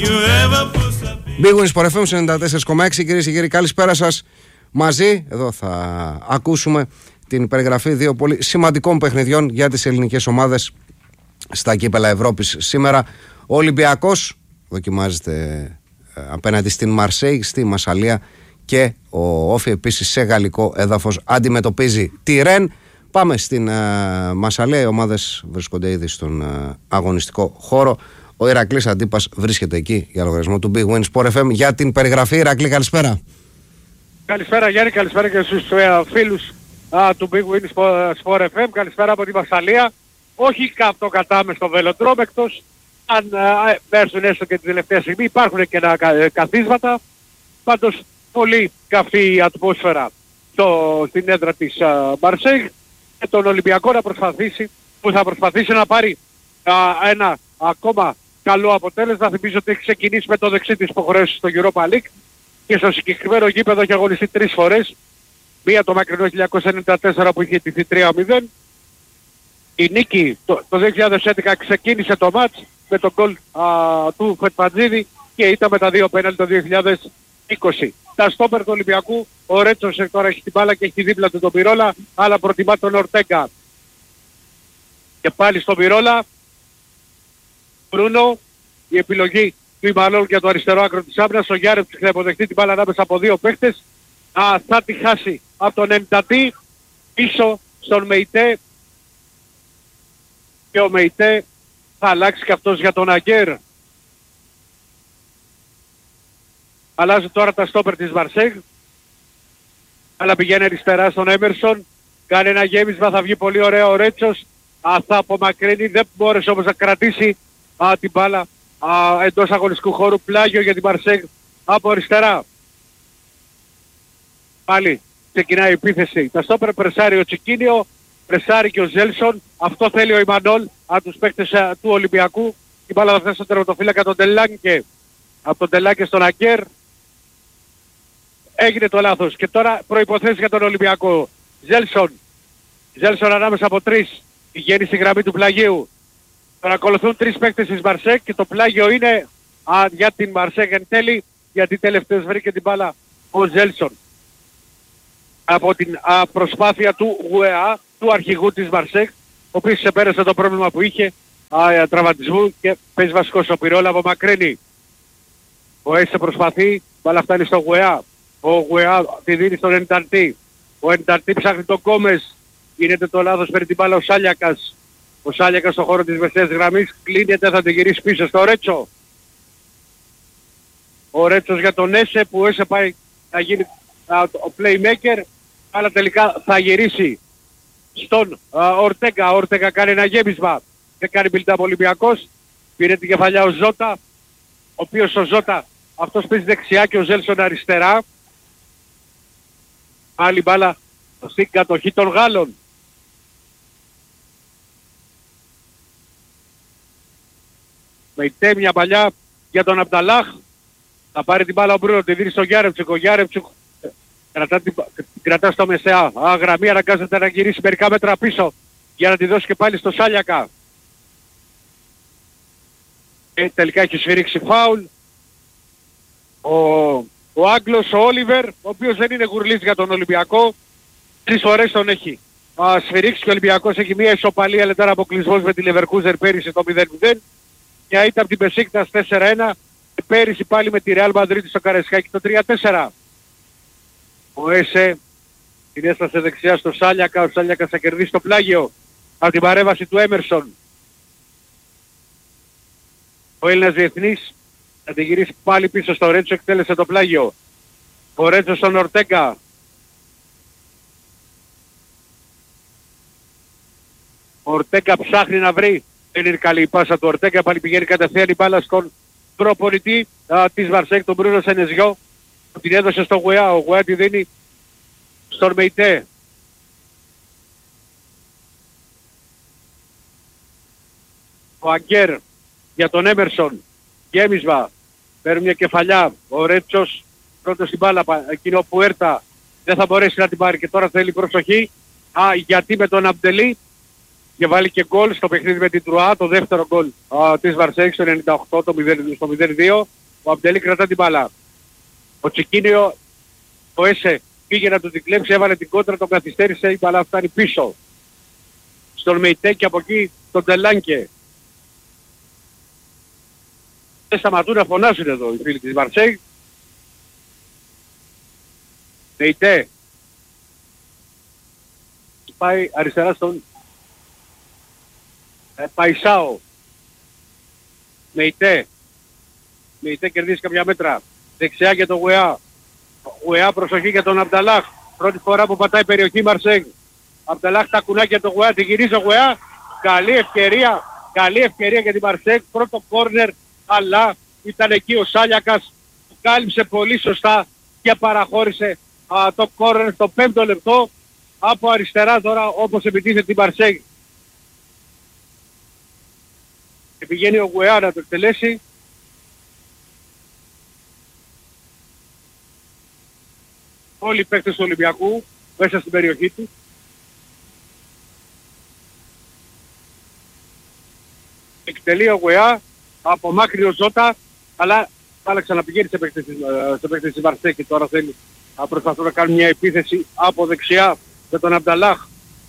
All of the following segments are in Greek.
Big Win Sport FM 94,6. Κυρίες και κύριοι, καλησπέρα σας. Μαζί εδώ θα ακούσουμε την περιγραφή δύο πολύ σημαντικών παιχνιδιών για τις ελληνικές ομάδες στα κύπελα Ευρώπης. Σήμερα ο Ολυμπιακός δοκιμάζεται απέναντι στην Μαρσέη, στη Μασσαλία, και ο Όφι επίσης σε γαλλικό έδαφος αντιμετωπίζει τη Ρεν. Πάμε στην Μασσαλία. Οι ομάδες βρίσκονται ήδη στον αγωνιστικό χώρο. Ο Ηρακλής Αντίπας βρίσκεται εκεί για λογαριασμό του Big Win Sport FM για την περιγραφή. Ηρακλή, καλησπέρα. Καλησπέρα Γιάννη, καλησπέρα και στους φίλους του Big Win Sport FM. Καλησπέρα από τη Μασσαλία. Όχι κάπου κατάμε στο Βελοντρόμ, εκτός αν έρθουν έστω και την τελευταία στιγμή. Υπάρχουν και καθίσματα. Πάντως πολύ καυτή η ατμόσφαιρα στην έδρα της Μαρσέιγ, και τον Ολυμπιακό που θα προσπαθήσει να πάρει ένα ακόμα καλό αποτέλεσμα. Θυμίζω ότι έχει ξεκινήσει με το δεξί της υποχρέωσης στο Europa League και στο συγκεκριμένο γήπεδο έχει αγωνιστεί 3 φορές. Μία το μακρινό 1994 που είχε τηθεί 3-0. Η νίκη το 2011 ξεκίνησε το μάτς με τον γκολ του Φετφαντζίδη και ήταν με τα 2 πέναλτι το 2020. Τα στόπερ του Ολυμπιακού, ο Ρέτσος τώρα έχει την μπάλα και έχει δίπλα του τον Πυρόλα, αλλά προτιμά τον Ορτέγκα. Και πάλι στον Πυρόλα, Μπρούνο, η επιλογή του Ιμαλόν για το αριστερό άκρο της άμυνας. Ο Γιάρεβτσικ θα υποδεχτεί την μπάλα ανάμεσα από 2 παίχτες. Θα τη χάσει από τον Εμτατή πίσω στον Μεϊτέ. Και ο Μεϊτέ θα αλλάξει και αυτός για τον Αγκέρ. Αλλάζει τώρα τα στόπερ της Μαρσέιγ. Αλλά πηγαίνει αριστερά στον Έμερσον. Κάνει ένα γέμισμα, θα βγει πολύ ωραία ο Ρέτσος. Θα απομακρύνει, δεν μπόρεσε όμως να κρατήσει την μπάλα εντός αγωνιστικού χώρου. Πλάγιο για την Μαρσέιγ από αριστερά. Πάλι ξεκινάει η επίθεση. Τα στόπερ πρεσάρει ο Τσικίνιο, πρεσάρει και ο Ζέλσον. Αυτό θέλει ο Ιμανόλ από τους παίκτες του Ολυμπιακού. Η μπάλα θα φτάσει στον τερματοφύλακα τον Τελάνκε. Από τον Τελάνκε στον Αγκέρ. Έγινε το λάθος. Και τώρα προϋποθέσεις για τον Ολυμπιακό. Ζέλσον ανάμεσα από 3. Πηγαίνει στη γραμμή του πλαγίου. Τώρα ακολουθούν 3 παίκτες της Μαρσέκ και το πλάγιο είναι για την Μαρσέκ εν τέλει, γιατί τελευταίος βρήκε την μπάλα ο Ζέλσον. Από την προσπάθεια του Γουεά, του αρχηγού της Μαρσέκ, ο οποίος ξεπέρασε το πρόβλημα που είχε τραυματισμού και παίζει βασικός ο Πυρόλα από μακρύνει. Ο Έσε προσπαθεί, μπάλα φτάνει στο Γουεά. Ο Γουεά τη δίνει στον Ενταρτή. Ο Ενταρτή ψάχνει τον Κόμες. Γίνεται το λάθος, παίρνει την μπάλα ο Σάλιακας. Ο Σάλιακας στον χώρο της μεσαίας γραμμής κλείνεται, θα την γυρίσει πίσω στο Ρέτσο. Ο Ρέτσος για τον Έσε, που Έσε πάει να γίνει ο playmaker, αλλά τελικά θα γυρίσει στον Ορτέγκα. Ο Ορτέγκα κάνει ένα γέμισμα και κάνει build-up Ολυμπιακός. Πήρε την κεφαλιά ο Ζώτα, ο οποίος ο Ζώτα αυτός παίζει δεξιά και ο Ζέλσον αριστερά. Άλλη μπάλα στην κατοχή των Γάλλων. Με μια παλιά για τον Αμπταλάχ. Θα πάρει την μπάλα ο Μπρούνο, τη δίνει στον Γιάρεβτσικ. Ο Γιάρεβτσικ κρατά στο μεσαία. Γραμμή, αναγκάζεται να γυρίσει μερικά μέτρα πίσω για να τη δώσει και πάλι στο Σάλιακα. Τελικά έχει σφυρίξει φάουλ. Ο Άγγλος, ο Όλιβερ, ο οποίος δεν είναι γουρλής για τον Ολυμπιακό. 3 φορές τον έχει σφυρίξει και ο Ολυμπιακός έχει μια ισοπαλία, αλλά τώρα αποκλεισμός με τη Leverkusen πέρυσι το 0-0. Μια ήταν από την Μπεσίκτας 4-1 και πέρυσι πάλι με τη Real Madrid στο Καραϊσκάκι το 3-4. Ο Έσε την έστασε δεξιά στο Σάλιακα. Ο Σάλιακας θα κερδίσει το πλάγιο από την παρέμβαση του Έμερσον. Ο Έλληνας διεθνής θα την γυρίσει πάλι πίσω στο Ρέτσο, εκτέλεσε το πλάγιο. Ο Ρέτσο στον Ορτέγκα. Ο Ορτέγκα ψάχνει να βρει. Δεν είναι καλή η πάσα του Ορτέγκα, πάλι πηγαίνει κατευθείαν η μπάλα στον προπονητή της Μαρσέκ, τον Μπρούνο Σενεζιό. Την έδωσε στο Γουεά, ο Γουεά τη δίνει στον Μεϊτέ. Ο Αγκέρ για τον Έμερσον. Γέμισμα. Παίρνει μια κεφαλιά. Ο Ρέτσος πρώτος στην μπάλα. Εκείνο που έρτα δεν θα μπορέσει να την πάρει και τώρα θέλει προσοχή. Γιατί με τον Αμπτελή και βάλει και γκολ στο παιχνίδι με την Τρουά, το δεύτερο γκολ της Μαρσέη στο 98, στο 0-2. Ο Αμπτελή κρατά την μπάλα. Ο Τσικίνιο, το Έσε, πήγε να του την κλέψει, έβαλε την κόντρα, τον καθυστέρησε, η μπάλα φτάνει πίσω στον Μεϊτέ και από εκεί τον Τελάνκε. Δεν σταματούν να φωνάσουν εδώ οι φίλοι της Μαρσέη. Μεϊτέ πάει αριστερά στον Παϊσάο. Μεϊτέ κερδίζει κάποια μέτρα. Δεξιά για τον Γουεά. Γουεά, προσοχή για τον Αμπταλάχ. Πρώτη φορά που πατάει περιοχή Μαρσέγ. Αμπταλάχ τα κουνάκια τον Γουεά. Τη γυρίζει ο Γουεά. Καλή ευκαιρία για την Μαρσέγ. Πρώτο κόρνερ, αλλά ήταν εκεί ο Σάλιακας που κάλυψε πολύ σωστά και παραχώρησε το κόρνερ στο 5ο λεπτό από αριστερά τώρα, όπως επιτίθεται την Μαρσέγ. Και πηγαίνει ο Γουεά να το εκτελέσει. Όλοι οι παίκτες του Ολυμπιακού μέσα στην περιοχή του. Εκτελεί ο Γουεά από μάκριο Ζώτα, αλλά θα ξαναπηγαίνει σε παίκτες της Μαρσέγ και τώρα θέλει να προσπαθούν να κάνουν μια επίθεση από δεξιά με τον Αμπταλάχ.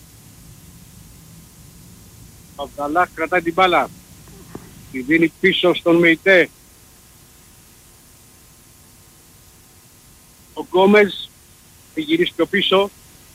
Ο Αμπταλάχ κρατάει την μπάλα. Τη δίνει πίσω στον Μεϊτέ. Ο Γκόμες τη γυρίσει πιο πίσω.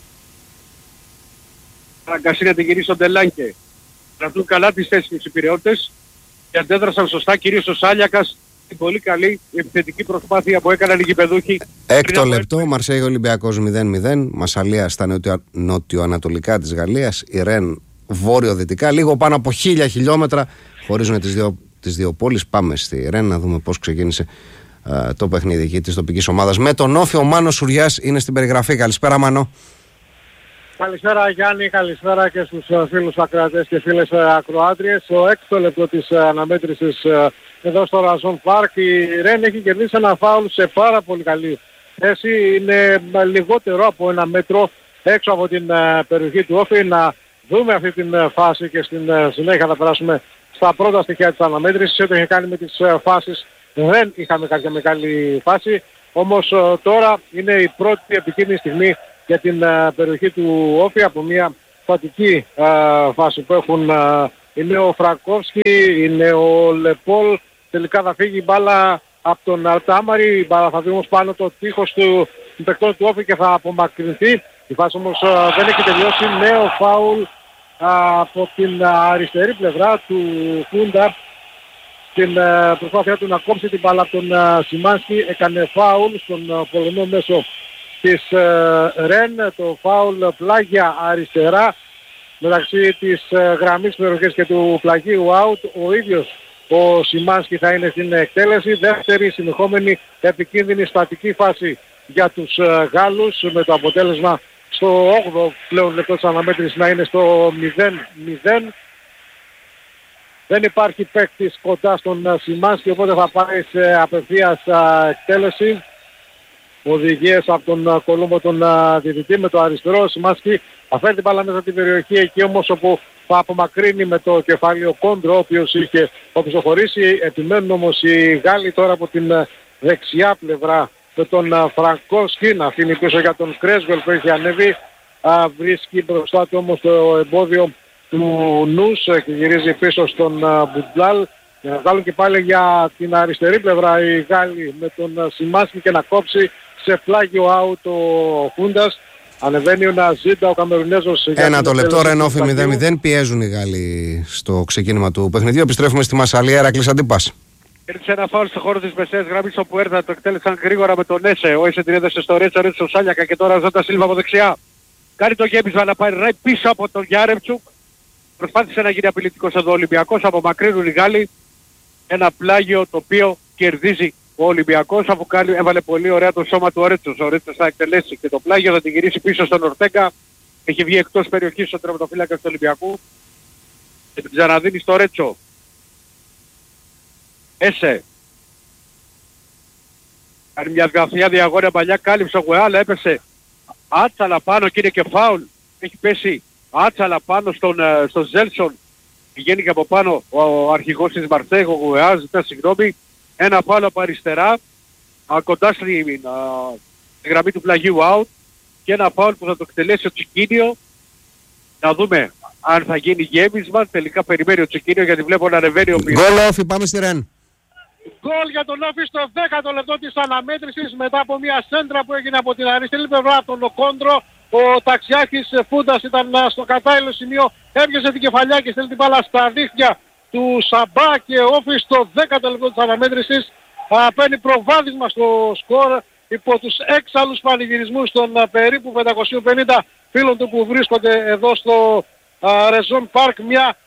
Αναγκαστεί να τη γυρίσει στον Τελάνκε. Κρατούν καλά τις θέσεις τους οι Πειραιώτες και αντέδρασαν σωστά, κυρίως ο Σάλιακας, την πολύ καλή επιθετική προσπάθεια που έκαναν οι γηπεδούχοι. Έκτο λεπτό, Μαρσέιγ Ολυμπιακός 0-0. Μασσαλία στα νοτιοανατολικά της Γαλλίας. Η Ρεν βόρειο-δυτικά. Λίγο πάνω από 1000 χιλιόμετρα χωρίζουν τις δύο πόλεις. Πάμε στη Ρεν να δούμε πώς ξεκίνησε το παιχνίδι εκεί της τοπικής ομάδας. Με τον Όφη, ο Μάνος Σουριάς είναι στην περιγραφή. Καλησπέρα, Μάνο. Καλησπέρα Γιάννη, καλησπέρα και στους φίλους ακροατές και φίλες ακροάτριες. Στο έκτο λεπτό της αναμέτρησης εδώ στο Ραζόν Πάρκ, η Ρεν έχει κερδίσει ένα φάουλ σε πάρα πολύ καλή θέση. Είναι λιγότερο από 1 μέτρο έξω από την περιοχή του Όφη. Να δούμε αυτή την φάση και στην συνέχεια θα περάσουμε στα πρώτα στοιχεία της αναμέτρησης. Ό,τι είχε κάνει με τις φάσεις δεν είχαμε κάποια μεγάλη φάση. Όμως τώρα είναι η πρώτη επικίνδυνη στιγμή για την περιοχή του Όφη από μια φατική φάση που έχουν. Είναι ο Φραγκόφσκι, είναι ο Λεπόλ. Τελικά θα φύγει η μπάλα από τον Αλτάμαρη. Η μπάλα θα δει όμως πάνω το τείχος του παικτών του Όφη και θα απομακρυνθεί. Η φάση όμως δεν έχει τελειώσει. Νέο φάουλ από την αριστερή πλευρά του Φούντα. Την προσπάθειά του να κόψει την μπάλα από τον Σιμάνσκι. Έκανε φάουλ στον Πολωνό μέσο της Ρεν. Το φάουλ πλάγια αριστερά μεταξύ της γραμμής περιοχής και του πλαγίου out. Ο ίδιος ο Σιμάνσκι θα είναι στην εκτέλεση. Δεύτερη συνεχόμενη επικίνδυνη στατική φάση για τους Γάλλους, με το αποτέλεσμα στο 8ο πλέον λεπτό της αναμέτρησης να είναι στο 0-0. Δεν υπάρχει παίκτης κοντά στον Σιμάνσκι, οπότε θα πάει σε απευθείας εκτέλεση. Οδηγίες από τον Κολούμπο τον διαιτητή με το αριστερό. Σιμάνσκι θα φέρει την μπάλα μέσα στην περιοχή, εκεί όμως όπου θα απομακρύνει με το κεφάλι ο Κόντρο, ο οποίος είχε οπισθοχωρήσει. Επιμένουν όμως οι Γάλλοι τώρα από την δεξιά πλευρά με τον Φραγκόσκι να αφήνει πίσω για τον Κρέσβελ που έχει ανέβει. Βρίσκει μπροστά του όμως το εμπόδιο του Νους και γυρίζει πίσω στον Μπουντλάλ. Για να βγάλουν και πάλι για την αριστερή πλευρά οι Γάλλοι με τον Σιμάνσκι και να κόψει σε πλάγιο out ο Φούντας. Ανεβαίνει ο Ναζίντα, ο Καμερουνέζος. Ένα το λεπτό, Ρεν Όφη 0-0. Πιέζουν οι Γάλλοι στο ξεκίνημα του παιχνιδιού. Επιστρέφουμε στη Μασσαλία. Ερακλής Αντίπας. Έρθει ένα φάουλ στο χώρο της μεσαίας γραμμής όπου έρθα, το εκτέλεσαν γρήγορα με τον Έσε. Ο Έσε την έδωσε στο Ρέτσο, Ρέτσο Σάλιακα και τώρα Ζώτα Σίλβα από δεξιά. Κάνει το γέμισμα να πάει right πίσω από τον Γιάρεμτσουκ. Προσπάθησε να γίνει απειλητικός εδώ ο Ολυμπιακός, απομακρύνουν οι Γάλλοι. Ένα πλάγιο το οποίο κερδίζει ο Ολυμπιακός, αφού έβαλε πολύ ωραία το σώμα του Ρέτσος. Ο Ρέτσος θα εκτελέσει και το πλάγιο, θα την γυρίσει πίσω στον Ορτέγκα. Έχει βγει εκτός περιοχής ο τερματοφύλακας του Ολυμπιακού και την ξαναδίνει στο Ρέτσο. Έσε. Κάνει μια διαγώνια παλιά, κάλυψε ο Γουεά, αλλά έπεσε άτσαλα πάνω και είναι και φάουλ. Έχει πέσει Άτσαλα πάνω στον Ζέλσον. Πηγαίνει και από πάνω ο αρχηγός της Μαρσέγ, ο Γουεά, ζητά συγγνώμη. Ένα φάουλ από αριστερά, κοντά στη γραμμή του πλαγίου out. Και ένα φάουλ που θα το εκτελέσει ο Τσικίνιο. Να δούμε αν θα γίνει γέμισμα. Τελικά περιμένει ο Τσικίνιο γιατί βλέπω να ανεβαίνει ο πυρός. Γκολ όφι, πάμε στη Ρεν. Γκολ για τον Όφη στο 10ο λεπτό της αναμέτρησης μετά από μια σέντρα που έγινε από την αριστερή πλευρά από τον Οκόντρο. Ο ταξιάρχης Φούντας ήταν στο κατάλληλο σημείο, έβγαινε την κεφαλιά και στέλνει την μπάλα στα δίχτυα του Σαμπά και ο Όφη στο 10ο λεπτό της αναμέτρησης παίρνει προβάδισμα στο σκορ υπό τους έξαλλους πανηγυρισμούς των περίπου 550 φίλων του που βρίσκονται εδώ στο Ρεζόν Πάρκ.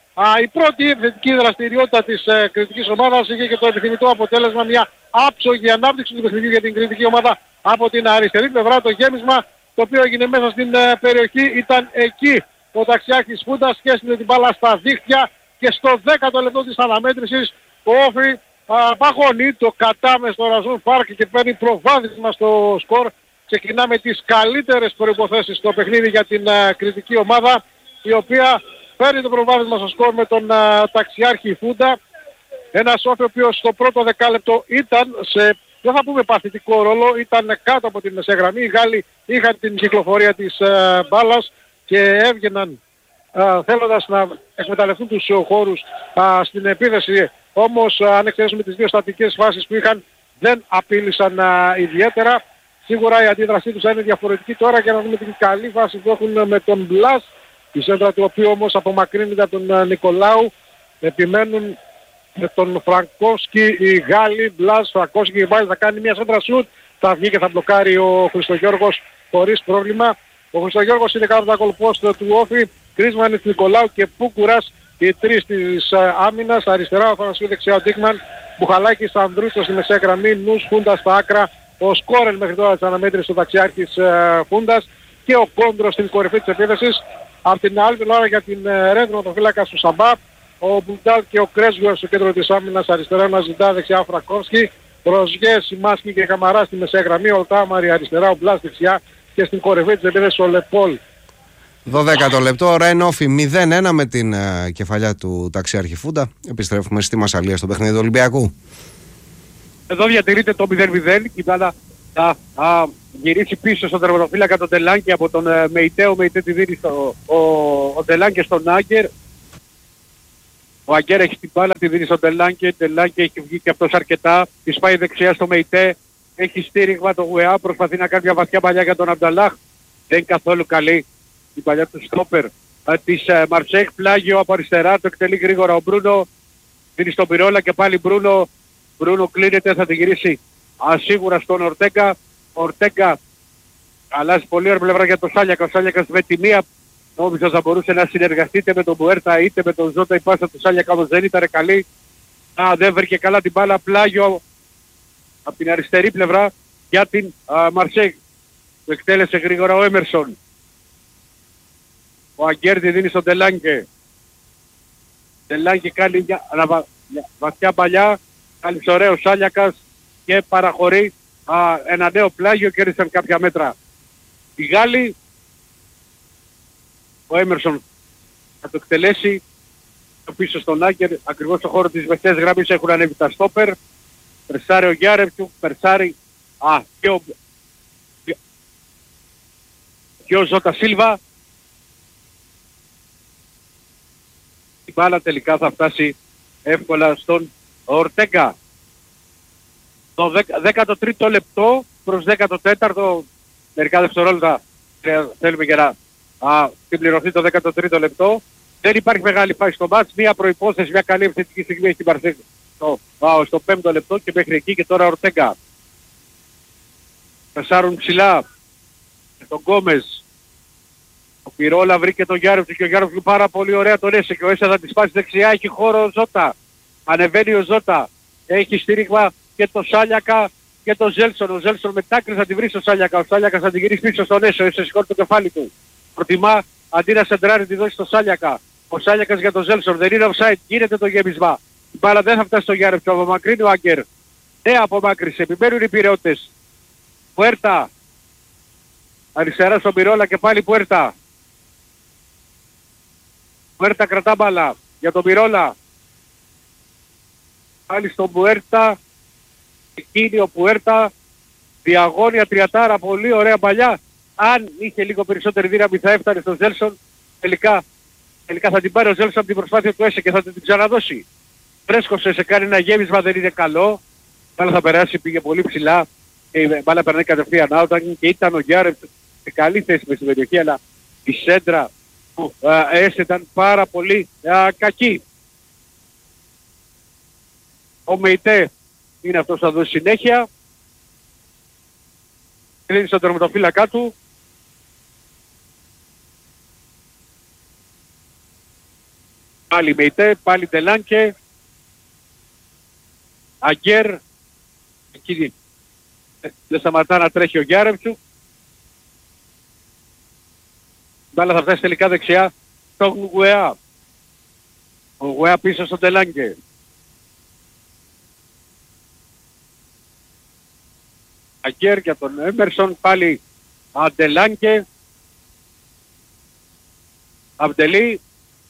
Η πρώτη επιθετική δραστηριότητα της κριτικής ομάδας είχε και το επιθυμητό αποτέλεσμα, μια άψογη ανάπτυξη του παιχνιδιού για την κριτική ομάδα από την αριστερή πλευρά. Το γέμισμα το οποίο έγινε μέσα στην περιοχή ήταν εκεί. Ο ταξιάρχης Φούντας σκέστηκε την μπάλα στα δίχτυα και στο 10ο λεπτό της αναμέτρησης ο Όφη παγώνει το κατάμε στο Ραζόν Πάρκ και παίρνει προβάδισμα στο σκορ. Ξεκινάμε τις καλύτερες προϋποθέσεις στο παιχνίδι για την κριτική ομάδα, η οποία παίρνει το προβάδισμα στο σκορ με τον ταξιάρχη Φούντα. Ένας Όφη ο οποίος στο πρώτο δεκάλεπτο ήταν σε, δεν θα πούμε παθητικό ρόλο, ήταν κάτω από την μεσαία γραμμή. Οι Γάλλοι είχαν την κυκλοφορία της μπάλας και έβγαιναν θέλοντας να εκμεταλλευτούν τους χώρους στην επίθεση. Όμως αν εξαιρέσουμε τις δύο στατικές φάσεις που είχαν, δεν απείλησαν ιδιαίτερα. Σίγουρα η αντίδρασή τους θα είναι διαφορετική τώρα και να δούμε την καλή βάση που έχουν με τον Μπλας. Η σέντρα του οποίου όμως απομακρύνεται τον Νικολάου. Επιμένουν με τον Φραγκόσκι οι Γάλλοι. Μπλας, Φραγκόσκι και πάλι θα κάνει μια σέντρα σουτ. Θα βγει και θα μπλοκάρει ο Χριστογιώργος χωρίς πρόβλημα. Ο Χριστογιώργος είναι κάτω από τα κολπόστρα του Όφη. Κρίσμανης, Νικολάου και Πούκουρας. Οι τρεις της άμυνας. Αριστερά ο Θανασίου, δεξιά ο Ντίκμαν. Μπουχαλάκης, Ανδρούτσος στη μεσαία γραμμή. Νους, Φούντας στα άκρα. Ο Σκόρελ μέχρι τώρα της αναμέτρησης ο ταξιάρχης Φούντας. Και ο Κόντρος στην κορυφή της επίθεσης. Απ' την άλλη πλευρά για την Ρέντρο το φύλακα του Σαμπά. Ο Μπουλντάλ και ο Κρέσγουερ στο κέντρο της άμυνας, αριστερά να ζητά, δεξιά ο Φρακόφσκι. Ροζιέ, Σιμάσκι και Καμαρά στη μεσαία γραμμή. Ο Τάμαρη αριστερά, ο Μπλάς δεξιά και στην κορυφή της επίθεσης ο Λεπόλ. 12ο λεπτό, Ρεν Όφι 0-1 με την κεφαλιά του ταξιάρχη Φούντα. Επιστρέφουμε στη Μασσαλία στο παιχνίδι του Ολυμπιακού. Εδώ διατηρείται το 0-0 και η μπάλα θα γυρίσει πίσω στον τερματοφύλακα τον Τελάνκη από τον Μεϊτέ. Ο Μεϊτέ τη δίνει ο Τελάνκη στον Άγκερ. Ο Άγκερ έχει την μπάλα, τη δίνει στον Τελάνκη. Ο Τελάνκη έχει βγει και αυτός αρκετά. Τη πάει δεξιά στο Μεϊτέ. Έχει στήριγμα το Γουεά. Προσπαθεί να κάνει μια βαθιά παλιά για τον Αμπταλάχ. Δεν είναι καθόλου καλή η παλιά του στόπερ της Μαρσέκ. Πλάγιο από αριστερά. Το εκτελεί γρήγορα ο Μπρούνο. Δίνει στον Πυρόλα και πάλι Μπρούνο. Μπρούνο κλείνεται, θα τη γυρίσει ασίγουρα στον Ορτέγκα. Ορτέγκα αλλάζει πολύ ωραία πλευρά για τον Σάλιακα. Ο Σάλιακας με τη μία νόμιζα θα μπορούσε να συνεργαστεί είτε με τον Μπουέρτα είτε με τον Ζώτα. Η πάσα του Σάλιακα όμως δεν ήταν καλή. Δεν βρήκε καλά την μπάλα. Πλάγιο από την αριστερή πλευρά για την Μαρσέγ. Το εκτέλεσε γρήγορα ο Έμερσον. Ο Αγκέρτη δίνει στον Τελάνκε. Τελάνκε κάνει μια βαθιά παλιά. Κάλυψε ωραίο Σάλιακας και παραχωρεί ένα νέο πλάγιο, κέρδισαν κάποια μέτρα οι Γάλλοι. Ο Έμερσον θα το εκτελέσει πίσω στον Άγκερ, ακριβώς στο χώρο της μεσαίας γραμμής έχουν ανέβει τα στόπερ. Περσάρει ο Γιάρευτου, περσάρει και ο Ζώτα Σίλβα. Η μπάλα τελικά θα φτάσει εύκολα στον Ορτέγκα. Το 13ο λεπτό προς 14ο, μερικά δευτερόλεπτα θέλουμε για να συμπληρωθεί το 13ο λεπτό. Δεν υπάρχει μεγάλη φάση στο μάτς. Μία προϋπόθεση, μια καλή ευθετική στιγμή έχει την Μαρσέγ στο 5ο λεπτό και μέχρι εκεί και τώρα Ορτέγκα. Πεσάρουν ψηλά τον Γκόμες. Ο Πυρόλα βρήκε τον Γιάρευτο και ο Γιάρευτο πάρα πολύ ωραία τον Έσε και ο Έσε θα τη σπάσει δεξιά, έχει χώρο ο Ζώτα. Ανεβαίνει ο Ζώτα. Έχει στήριγμα και το Σάλιακα και το Ζέλσον. Ο Ζέλσον με τάκρη θα τη βρει στο Σάλιακα. Ο Σάλιακα θα την γυρίσει πίσω στον Έσε. Ο Έσε σηκώνει το κεφάλι του. Προτιμά αντί να σεντράρει τη δώσει στο Σάλιακα. Ο Σάλιακας για τον Ζέλσον. Δεν είναι offside. Γίνεται το γέμισμα. Η μπάλα δεν θα φτάσει στο Γιάρευτο. Απομακρύνει ο Άγκερ. Απομάκρυσε. Επιμένουν οι Πειραιώτες. Πουέρτα. Αριστερά στον Πυρόλα και πάλι Πουέρτα. Πουέρτα κρατά μπάλα για τον Πυρόλα. Πάλι στον Πουέρτα. Εκείνη ο Πουέρτα. Διαγώνια τριατάρα, πολύ ωραία παλιά. Αν είχε λίγο περισσότερη δύναμη θα έφτανε στον Ζέλσον. Τελικά θα την πάρει ο Ζέλσον από την προσπάθεια του Έσε και θα την ξαναδώσει. Φρέσκος σε κάνει ένα γέμισμα, δεν είναι καλό. Μπάλα θα περάσει, πήγε πολύ ψηλά. Μπάλα περνάει κατευθείαν out. Και ήταν ο Γιάρεφ σε καλή θέση με στην περιοχή, αλλά η σέντρα του Έσε ήταν πάρα πολύ κακή. Ο Μεϊτέ είναι αυτός που θα δώσει συνέχεια. Κλείνει στον τερματοφύλακά του. Πάλι Μεϊτέ, πάλι Ντελάνκε. Αγκέρ. Εκεί δεν σταματά να τρέχει ο Γιάρεμτσου. Μπάλα θα φτάσει τελικά δεξιά στον Γουεά. Ο Γουεά πίσω στον Ντελάνκε. Αγκέρ για τον Έμερσον, πάλι Αντελάνκε. Αμπτελή.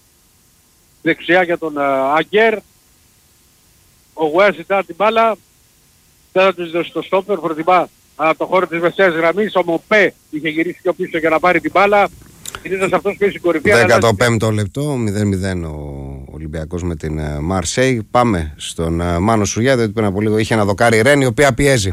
Δεξιά για τον Αγκέρ. Ο Γουέα ζητά την μπάλα. Δεν θα τους δώσει το στόπερ. Προτιμά από το χώρο της μεσαίας γραμμής. Ο Μοπέ είχε γυρίσει πιο πίσω για να πάρει την μπάλα. Είναι αυτός που έχει στην κορυφή. 15ο λεπτό, 0-0 ο Ολυμπιακός με την Μαρσέη. Πάμε στον Μάνο Σουγιά, διότι πριν από λίγο είχε ένα δοκάρι η Ρεν, η οποία πιέζει.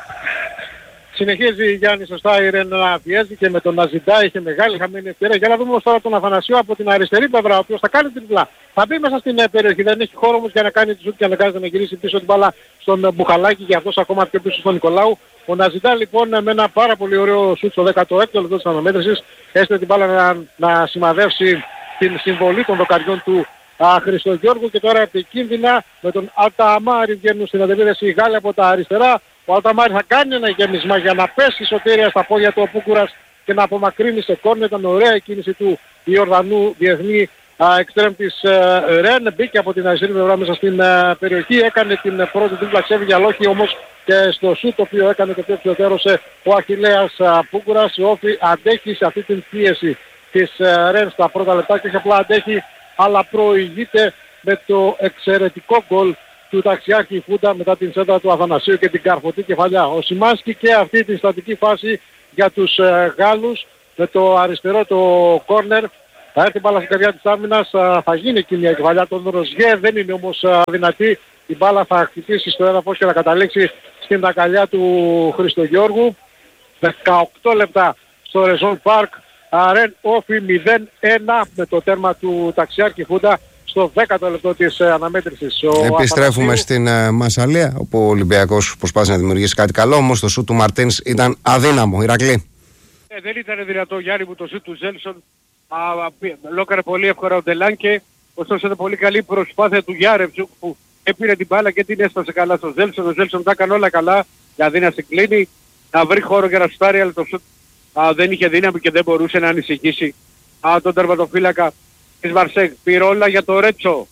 Συνεχίζει Γιάννη σωστά η Ρεν να πιέζει και με τον Ναζιντά είχε μεγάλη χαμένη ευκαιρία. Για να δούμε όμως τώρα τον Αθανασίου από την αριστερή πλευρά, ο οποίος θα κάνει τριπλά. Θα μπει μέσα στην περιοχή, δεν έχει χώρο όμως για να κάνει τη σούτ και αναγκάζεται να γυρίσει πίσω την μπάλα στον Μπουχαλάκη και αυτός ακόμα πιο πίσω στον Νικολάου. Ο Ναζιντά λοιπόν με ένα πάρα πολύ ωραίο σούτ στο 16ο λεπτό της αναμέτρησης έστειλε την μπάλα να σημαδεύσει την συμβολή των δοκαριών του Χριστογιώργου και τώρα επικίνδυνα με τον Αλταμάρη βγαίνουν στην αντεπίδεση οι Γάλλοι από τα αριστερά. Ο Αλταμάρη θα κάνει ένα γέμισμα για να πέσει σωτήρια στα πόδια του ο Πούκουρας και να απομακρύνει σε κόρνερ. Ήταν ωραία η κίνηση του Ιορδανού διεθνή εξτρέμ της Ρεν. Μπήκε από την αριστερή πλευρά μέσα στην περιοχή, έκανε την πρώτη δίπλα, ξέφυγε αλλά όχι όμως και στο σούτ το οποίο έκανε και πιο ψηλοτέρωσε ο Αχιλλέας Πούκουρας. Ο Όφη αντέχει σε αυτή την πίεση της Ρεν στα πρώτα λεπτά και απλά αντέχει, αλλά προηγείται με το εξαιρετικό γκολ του ταξιάρχη Φούντα μετά την σέντρα του Αθανασίου και την καρφωτή κεφαλιά. Ο Σιμάνσκι και αυτή τη στατική φάση για τους Γάλλους με το αριστερό το κόρνερ. Θα έρθει μπάλα στην καρδιά της άμυνας, θα γίνει εκείνη η κεφαλιά των Ροζιέ, δεν είναι όμως δυνατή. Η μπάλα θα χτυπήσει στο έδαφος και θα καταλήξει στην αγκαλιά του Χριστογιώργου. 18 λεπτά στο Ρεζόν Πάρκ. Ρεν Όφι 0-1 με το τέρμα του ταξιάρχη Φούντα στο 10ο λεπτό της αναμέτρησης. Επιστρέφουμε στην Μασσαλία, όπου ο Ολυμπιακός προσπάθησε να δημιουργήσει κάτι καλό, όμως το σούτ του Μαρτίνς ήταν αδύναμο. Ηρακλή. Δεν ήταν δυνατό Γιάννη μου το σούτ του Ζέλσον. Λόκαρε πολύ εύκολα ο Ντελάνκε. Ωστόσο ήταν πολύ καλή προσπάθεια του Γιάρεμτσουκ που έπαιρε την μπάλα και την έσπασε καλά στο Ζέλσον. Ο Ζέλσον τα έκανε όλα καλά, δηλαδή να συγκλίνει, να βρει χώρο για να σουτάρει, αλλά το σούτ δεν είχε δύναμη και δεν μπορούσε να ανησυχήσει τον τερματοφύλακα της Μαρσέγ. Πυρόλα για το Ρέτσο,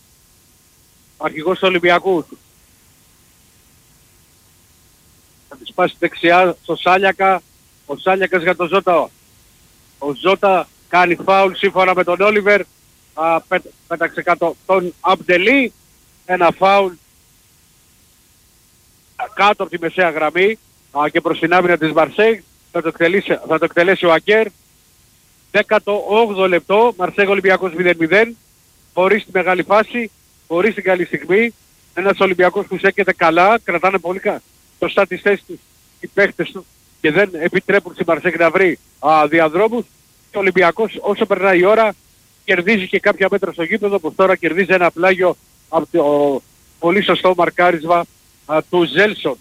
αρχηγός του Ολυμπιακού. Θα τη σπάσει δεξιά στο Σάλιακα. Ο Σάλιακας για τον Ζώτα. Ο Ζώτα κάνει φάουλ σύμφωνα με τον Όλιβερ. Πέταξε κάτω τον Αμπτελή. Ένα φάουλ κάτω από τη μεσαία γραμμή και προς την άμυνα της Μαρσέγ. Θα το εκτελέσει ο Αγκέρ. 18ο λεπτό, Μαρσέγ Ολυμπιακός 0-0. Χωρίς τη μεγάλη φάση, χωρίς την καλή στιγμή. Ένας Ολυμπιακός που στέκεται καλά, κρατάνε πολύ σωστά τις θέσεις τους οι παίχτες του και δεν επιτρέπουν στη Μαρσέγ να βρει διαδρόμους. Ο Ολυμπιακός όσο περνάει η ώρα κερδίζει και κάποια μέτρα στο γήπεδο, όπως τώρα κερδίζει ένα πλάγιο από το πολύ σωστό μαρκάρισμα του Ζέλσον.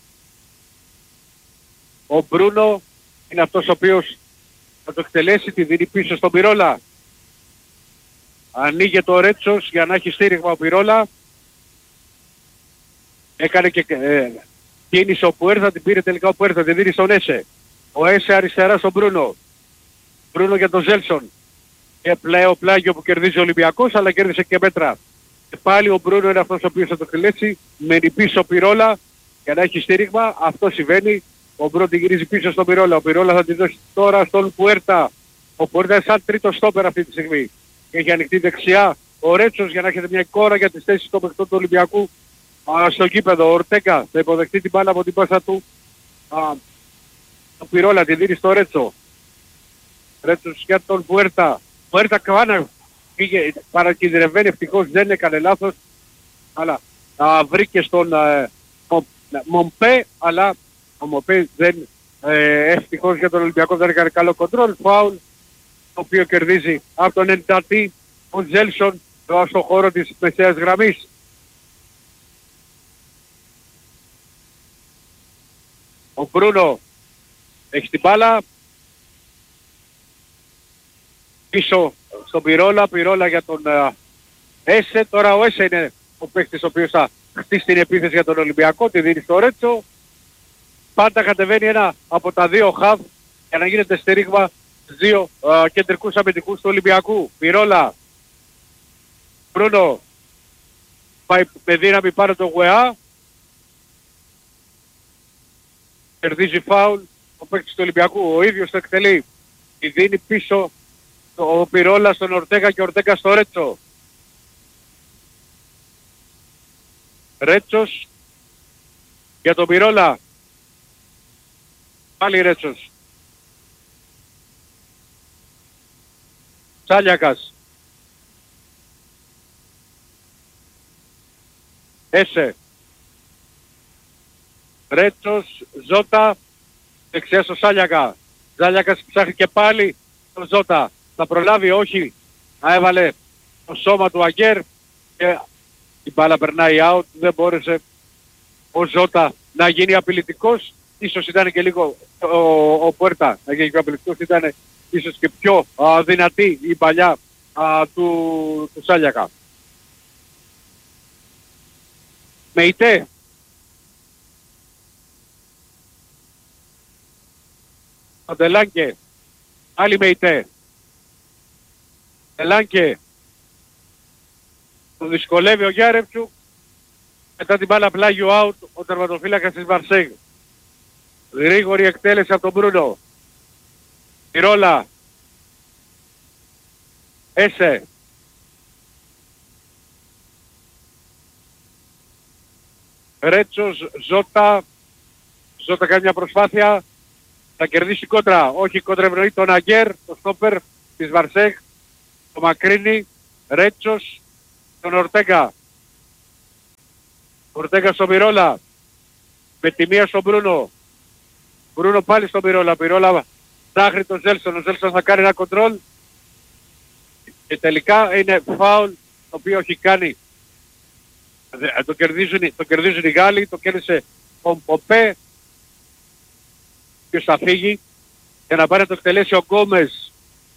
Ο Μπρούνο είναι αυτός ο οποίος θα το εκτελέσει, τη δίνει πίσω στον Πυρόλα. Ανοίγει το Ρέτσος για να έχει στήριγμα ο Πυρόλα. Έκανε και κίνησε ο Πουέρθα, την πήρε τελικά ο Πουέρθα, την δίνει στον Έσε. Ο Έσε αριστερά στον Μπρούνο. Μπρούνο για τον Ζέλσον. Και πλέον πλάγιο που κερδίζει ο Ολυμπιακός, αλλά κέρδισε και μέτρα. Και πάλι ο Μπρούνο είναι αυτός ο οποίος θα το εκτελέσει. Μένει πίσω ο Πυρόλα για να έχει στήριγμα. Αυτό συμβαίνει. Ο Μπρούνο την γυρίζει πίσω στον Πυρόλα. Ο Πυρόλα θα την δώσει τώρα στον Πουέρτα. Ο Πουέρτα είναι σαν τρίτο στόπερ αυτή τη στιγμή. έχει ανοιχτή δεξιά ο Ρέτσος για να έχετε μια εικόνα για τις θέσεις των παιχτών του Ολυμπιακού στο γήπεδο. Ο Ορτέγκα θα υποδεχτεί την μπάλα από την πάσα του. Το Πυρόλα τη δίνει στο Ρέτσο. Ρέτσος για τον Πουέρτα. Πουέρτα Καβάνα πήγε, παρακινδυνευμένη, ευτυχώς δεν έκανε λάθος. Αλλά βρήκε στον Μομπέ, αλλά ο Μομπέ δεν, ευτυχώς για τον Ολυμπιακό δεν έκανε καλό κοντρόλ. Φάουλ, το οποίο κερδίζει από τον Εντατή ο Τζέλσον στο χώρο της μεσαίας γραμμής. Ο Μπρούνο έχει την μπάλα. Πίσω στον Πυρόλα. Πυρόλα για τον Έσε. Τώρα ο Έσε είναι ο παίκτης ο οποίος θα χτίσει την επίθεση για τον Ολυμπιακό. Τη δίνει στο Ρέτσο. Πάντα κατεβαίνει ένα από τα δύο χαβ για να γίνεται στηρίγμα δύο κεντρικούς αμυντικούς του Ολυμπιακού. Πυρόλα. Μπρούνο. Πάει με δύναμη πάνω το Γουεά. Κερδίζει φάουλ ο παίκτης του Ολυμπιακού. Ο ίδιος το εκτελεί. Τη δίνει πίσω ο Πυρόλα στον Ορτέγα και ο Ορτέγα στο Ρέτσο. Ρέτσος για τον Πυρόλα. Πάλι Ρέτσος. Σάλιακας. Έσε. Ρέτσος, Ζώτα, δεξιά στο Σάλιακα. Σάλιακας ψάχνει και πάλι τον Ζώτα. Θα προλάβει, όχι. Έβαλε το σώμα του Αγκέρ και η μπάλα περνάει out. Δεν μπόρεσε ο Ζώτα να γίνει απειλητικός. Ίσως ήταν και λίγο ο Πουέρτα να γίνει πιο απειλητικός. Ήταν ίσως και πιο δυνατή η παλιά του Σάλιακα. Μεϊτέ. Ντελάνκε. Άλλη Μεϊτέ. Ντελάνκε. Τον δυσκολεύει ο Γιάρεμτσουκ. Μετά την μπάλα πλάγιο out ο τερματοφύλακας της Μαρσέγ. Γρήγορη εκτέλεση από τον Μπρούνο. Πυρόλα. Έσε. Ρέτσος, Ζώτα. Ζώτα κάνει μια προσπάθεια. Θα κερδίσει κόντρα. Όχι, κόντρα ευνοεί τον Αγκέρ, το στόπερ της Βαρσέγ. Το Μακρίνι. Ρέτσος. Τον Ορτέγκα. Ορτέγκα στον Πυρόλα. Με τη μία στον Μπρούνο. Μπρούνο πάλι στον Πυρόλα. Πυρόλα ψάχνει τον Ζέλσον. Ο Ζέλσον θα κάνει ένα κοντρόλ. Και τελικά είναι φάουλ το οποίο έχει κάνει. Το κερδίζουν οι Γάλλοι. Το κέρδισε ο Ποπέ. Ποιος θα φύγει για να πάρει να το εκτελέσει ο Γκόμες.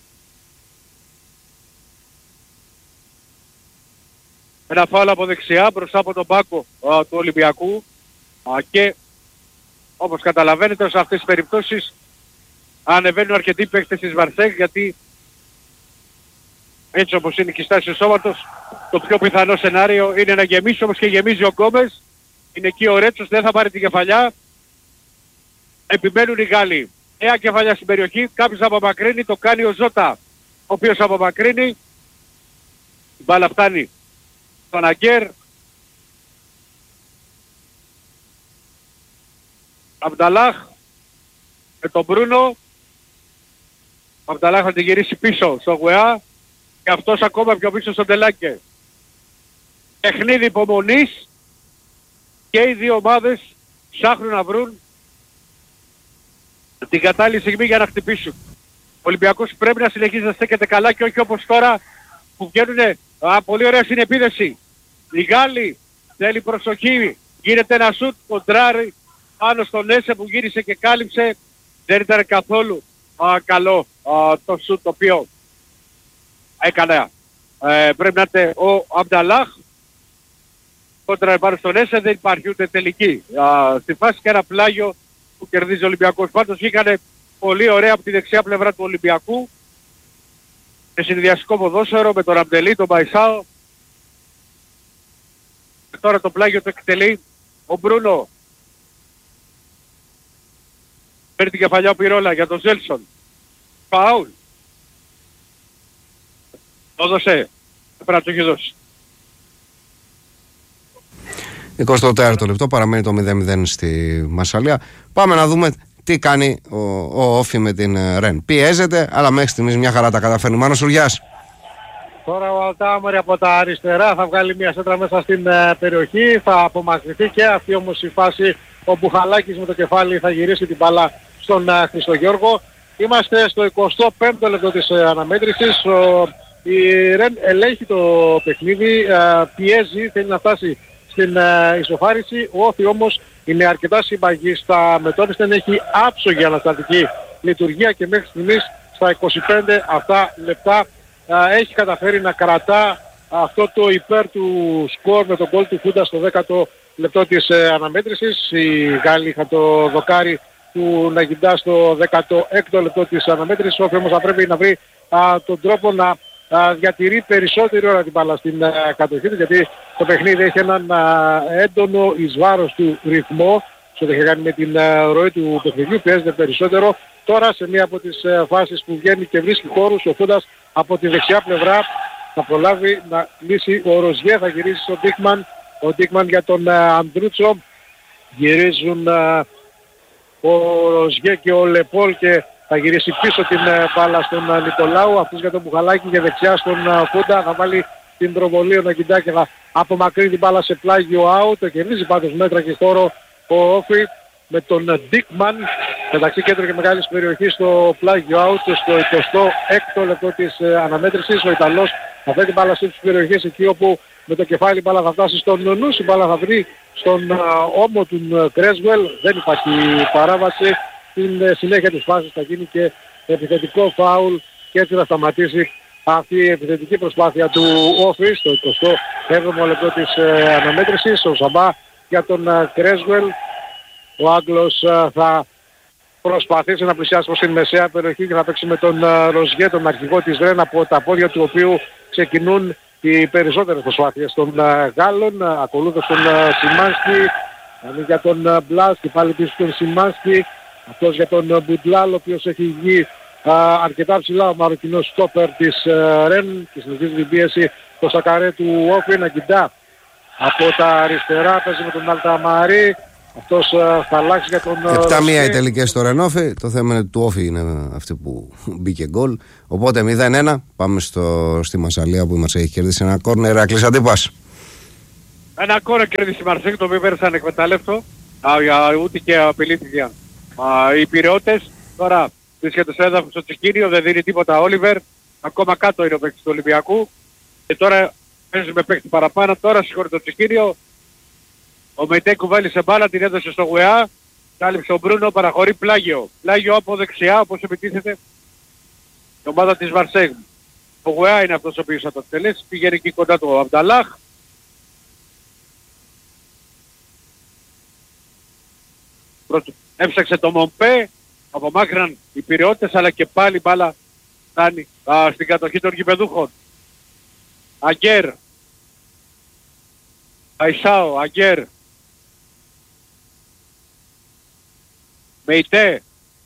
Ένα φάουλ από δεξιά μπροστά από τον πάκο του Ολυμπιακού και όπως καταλαβαίνετε σε αυτές τις περιπτώσεις ανεβαίνουν αρκετοί παίκτες της Μαρσέγ, γιατί έτσι όπως είναι η στάση του σώματος το πιο πιθανό σενάριο είναι να γεμίσει, όμως και γεμίζει ο Γκόμες. Είναι εκεί ο Ρέτσος, δεν θα πάρει την κεφαλιά. Επιμένουν οι Γάλλοι. Νέα κεφαλιά στην περιοχή, κάποιος απομακρύνει, το κάνει ο Ζώτα, ο οποίος απομακρύνει. Η μπάλα φτάνει στον Αγκέρ. Αμπταλάχ με τον Μπρούνο. Ο Αμπταλάχ θα την γυρίσει πίσω στο Γουεά και αυτός ακόμα πιο πίσω στον Ντελάνκε. Παιχνίδι υπομονής και οι δύο ομάδες ψάχνουν να βρουν την κατάλληλη στιγμή για να χτυπήσουν. Ο Ολυμπιακός πρέπει να συνεχίζει να στέκεται καλά και όχι όπως τώρα που βγαίνουνε πολύ ωραία στην επίδεση. Οι Γάλλοι θέλει προσοχή. Γίνεται ένα σουτ, κοντράρι πάνω στον Έσε που γύρισε και κάλυψε. Δεν ήταν καθόλου καλό το σουτ το οποίο έκανε. Πρέπει να είναι ο Αμπταλάχ. Κόντρα πάνω στον Έσε, δεν υπάρχει ούτε τελική. Στη φάση και ένα πλάγιο που κερδίζει ο Ολυμπιακός. Πάντως βγήκανε πολύ ωραία από τη δεξιά πλευρά του Ολυμπιακού. Σε συνδυαστικό ποδόσφαιρο με τον Αμπτελή, τον Μπαϊσάο. Και τώρα το πλάγιο το εκτελεί ο Μπρούνο. Παίρνει την κεφαλιά ο Πυρόλα για τον Ζέλσον. Φαούλ. Το δώσε. Πρέπει να το έχει δώσει. 24ο λεπτό, παραμένει το 0-0 στη Μασσαλία. Πάμε να δούμε τι κάνει ο Όφη με την Ρεν. Πιέζεται, αλλά μέχρι στιγμής μια χαρά τα καταφέρνει. Μάνος Σουριάς. Τώρα ο Αλτάμορη από τα αριστερά θα βγάλει μια σέντρα μέσα στην περιοχή, θα απομακρυνθεί και αυτή όμως η φάση ο Μπουχαλάκης με το κεφάλι θα γυρίσει την μπάλα στον Χριστογιώργο. Είμαστε στο 25ο λεπτό της αναμέτρησης. Η Ρεν ελέγχει το παιχνίδι, πιέζει, θέλει να φτάσει στην ισοφάριση. Ο Όφη όμως είναι αρκετά συμπαγής στα μετώπιστα, έχει άψογη αναστατική λειτουργία και μέχρι στιγμής στα 25 αυτά λεπτά έχει καταφέρει να κρατά αυτό το υπέρ του σκορ με τον γκολ του Χούντα στο 10ο λεπτό της αναμέτρησης. Οι Γάλλοι είχαν το δοκάρι του Ναγιντά στο 16ο λεπτό της αναμέτρησης. Ο Όφη όμως θα πρέπει να βρει τον τρόπο να διατηρεί περισσότερη ώρα την μπάλα στην κατοχή του, γιατί το παιχνίδι έχει έναν έντονο εις βάρος του ρυθμό σε ό,τι έχει κάνει με την ροή του παιχνιδιού, πιέζεται περισσότερο. Τώρα σε μία από τις φάσεις που βγαίνει και βρίσκει χώρους, ο Φούντας από τη δεξιά πλευρά θα προλάβει να λύσει ο Ροζιέ, θα γυρίσει στον Ντίκμαν, ο Ντίκμαν για τον Ανδρούτσο, γυρίζουν ο Ροζιέ και ο Λεπόλ και θα γυρίσει πίσω την μπάλα στον Νικολάου, αυτός για τον Μπουχαλάκη και δεξιά στον Φούντα, θα βάλει την προβολή ο Ναγκιντά και θα απομακρύνει την μπάλα σε πλάγιο out, το κερδίζει πάντως μέτρα και χώρο ο Όφη με τον Ντίκμαν μεταξύ κέντρου και μεγάλης περιοχής στο πλάγιο out στο 26ο λεπτό της αναμέτρησης. Ο Ιταλός θα φέρει την μπάλα στις περιοχές εκεί όπου με το κεφάλι η μπάλα θα φτάσει στον Νους, η μπάλα θα βρει στον ώμο του Κρέσβελ, δεν υπάρχει παράβαση. Στην συνέχεια της φάσης θα γίνει και επιθετικό φάουλ και έτσι θα σταματήσει αυτή η επιθετική προσπάθεια του Όφη στο 27ο λεπτό της αναμέτρησης. Ο Σαμπά για τον Κρέσβελ, ο Άγγλος θα προσπαθήσει να πλησιάσει προς την μεσαία περιοχή και θα παίξει με τον Ροζιέ, τον αρχηγό της Ρεν, από τα πόδια του οποίου ξεκινούν οι περισσότερες προσπάθειες των Γάλλων. Ακολούθως τον Σιμάνσκι, για τον Μπλάς και πάλι πίσω τον Σιμάνσκι, αυτός για τον Μπουντλάλ, ο οποίος έχει βγει αρκετά ψηλά ο μαροκινός στόπερ της Ρεν και συνεχίζει την πίεση το Σακαρέ του Όφη. Ναγκιντά από τα αριστερά παίζει με τον Αλταμαρί, αυτός θα αλλάξει για τον 7-1 οι τελικές στο Ρενόφι. Το θέμα είναι του Όφη είναι αυτή που μπήκε γκολ. Οπότε 0-1. Πάμε στη Μασσαλία που μας έχει κερδίσει ένα κόρνερ. Ηρακλής Αντίπας. Ένα κόρνερ κέρδισε η Μαρσέγ, το οποίο πέρασε ανεκμετάλλευτο. Ούτε και απειλήθηκε. Οι Πειραιώτες τώρα βρίσκεται στο έδαφος στο Τσικίνιο, δεν δίνει τίποτα Όλιβερ. Ακόμα κάτω είναι ο παίκτης του Ολυμπιακού. Και τώρα παίζει με παίκτη παραπάνω. Τώρα συγχωρεί το Τσικίνιο. Ο Μεϊτέ κουβάλισε μπάλα, την έδωσε στο Γουεά. Κάλυψε ο Μπρούνο, παραχωρεί πλάγιο. Πλάγιο από δεξιά, όπως επιτίθεται η ομάδα της Μαρσέγ. Ο Γουεά είναι αυτός ο οποίος θα το εκτελέσει. Πήγαινε εκεί κοντά του ο Αμπταλάχ. Έψαξε το Μομπέ. Απομάκρυναν οι Πειραιώτες, αλλά και πάλι μπάλα φτάνει στην κατοχή των γηπεδούχων. Αγκέρ. Αϊσάο, Αγκέρ. Μεϊτέ.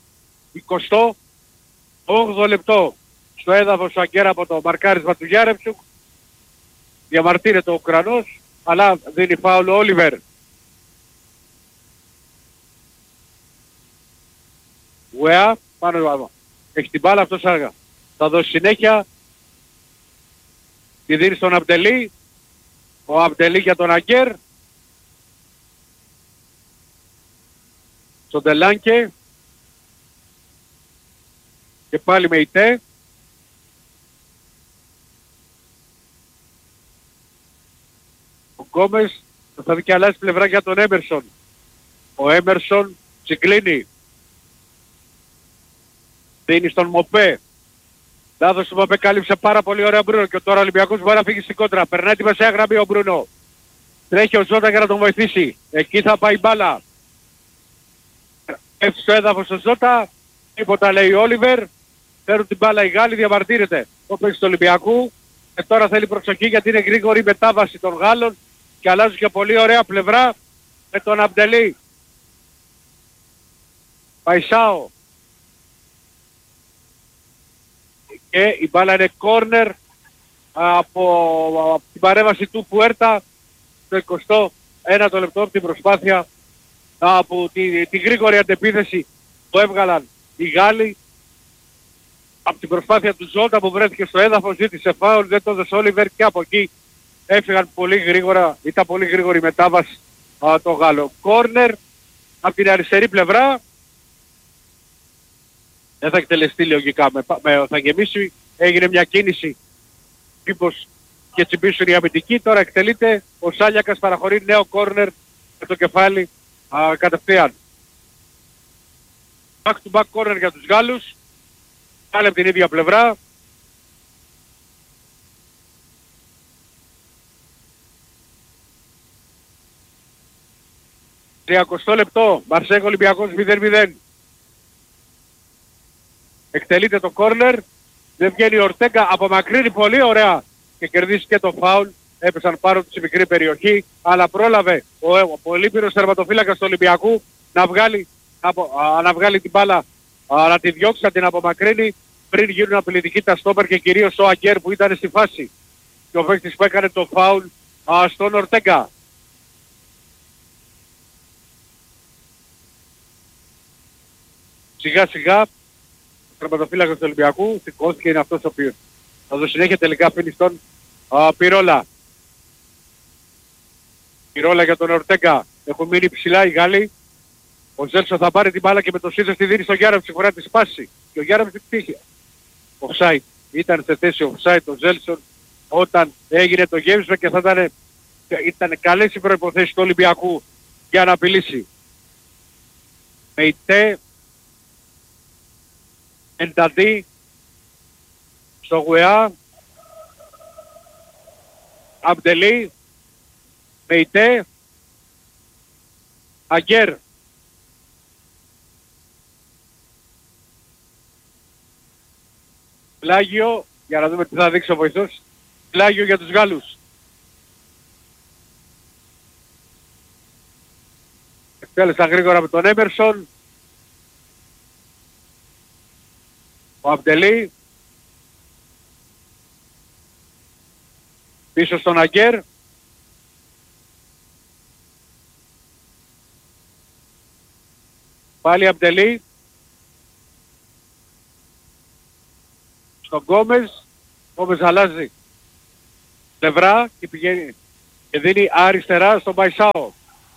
28 λεπτό. Στο έδαφος ο Αγκέρ από το μαρκάρισμα του Γιάρεμψουκ. Διαμαρτύρεται ο Ουκρανός, αλλά δίνει φάουλ ο Όλιβερ. Ουεά, πάνω έχει την μπάλα, αυτός άργα. Θα δώσει συνέχεια. Τη δίνει στον Αμπτελή. Ο Αμπτελή για τον Αγκέρ. Στον Τελάνκε. Και πάλι με Ιτέ. Ο Γκόμες θα δει και αλλάζει πλευρά για τον Έμερσον. Ο Έμερσον συγκλίνει. Δίνει στον Μοπέ. Λάθος του Μοπέ, κάλυψε πάρα πολύ ωραία ο Μπρούνο και τώρα ο Ολυμπιακός μπορεί να φύγει στην κόντρα. Περνάει τη μεσαία γραμμή ο Μπρούνο. Τρέχει ο Ζώτα για να τον βοηθήσει. Εκεί θα πάει μπάλα. Έφτει στο έδαφος ο Ζώτα. Τίποτα λέει ο Όλιβερ. Φέρουν την μπάλα οι Γάλλοι, διαμαρτύρεται ο παίκτης του Ολυμπιακού. Και τώρα θέλει προσοχή γιατί είναι γρήγορη η μετάβαση των Γάλλων και αλλάζουν και πολύ ωραία πλευρά με τον Αμπτελή. Παϊσάο. Και η μπάλα είναι corner από την παρέμβαση του Πουέρτα το 21ο λεπτό από την προσπάθεια από τη γρήγορη αντεπίθεση που έβγαλαν οι Γάλλοι. Από την προσπάθεια του Ζόλτα που βρέθηκε στο έδαφος, ζήτησε φάουλ, δεν το έδωσε Όλιβερ και από εκεί έφυγαν πολύ γρήγορα, ήταν πολύ γρήγορη μετάβαση το Γάλλο. Κόρνερ από την αριστερή πλευρά, δεν θα εκτελεστεί λογικά, θα γεμίσει, έγινε μια κίνηση μήπως και τσιμπήσουν οι αμυντικοί, τώρα εκτελείται, ο Σάλιακας παραχωρεί νέο κόρνερ με το κεφάλι κατευθείαν. Back to back corner για τους Γάλλους, πάλι από την ίδια πλευρά. Τριακοστό λεπτό, Μαρσέγ Ολυμπιακός 0-0. Εκτελείται το κόρνερ, δεν βγαίνει ο Ορτέγκα, απομακρύνει πολύ ωραία και κερδίσει και το φάουλ. Έπεσαν πάνω του σε μικρή περιοχή, αλλά πρόλαβε ο πολύπυρος τερματοφύλακας του Ολυμπιακού να βγάλει την μπάλα, να τη διώξει, να την απομακρύνει πριν γίνουν απειλητικοί τα στόπερ και κυρίως ο Αγκέρ που ήταν στη φάση. Και ο παίκτης που έκανε το φάουλ στον Ορτέγκα. Σιγά σιγά ο τερματοφύλακας του Ολυμπιακού σηκώθηκε, είναι αυτός ο οποίος θα δώσει συνέχεια, τελικά αφήνει στον Πυρόλα. Πυρόλα για τον Ορτέγκα. Έχουν μείνει ψηλά οι Γάλλοι. Ο Ζέλσον θα πάρει την μπάλα και με το σύνδεσμο τη δίνει στον Γιάρεμ, συγχωρά τη σπάση. Και ο Γιάρεμ την πτύχει. Offside. Ήταν σε θέση offside ο Ζέλσον όταν έγινε το γέμισμα και θα ήταν καλές οι προϋποθέσεις του Ολυμπιακού για να απειλήσει. Μεϊτέ, Ενταντή, στο Γουεά, Αμπτελή, Μεϊτέ, Αγκέρ. Πλάγιο, για να δούμε τι θα δείξει ο βοηθός. Πλάγιο για τους Γάλλους. Εκτέλεσαν γρήγορα με τον Έμερσον. Ο Αμπτελή. Πίσω στον Αγκέρ. Πάλι Αμπτελή. Στον Γκόμες. Γκόμες αλλάζει πλευρά και πηγαίνει και δίνει αριστερά στον Παϊσάο.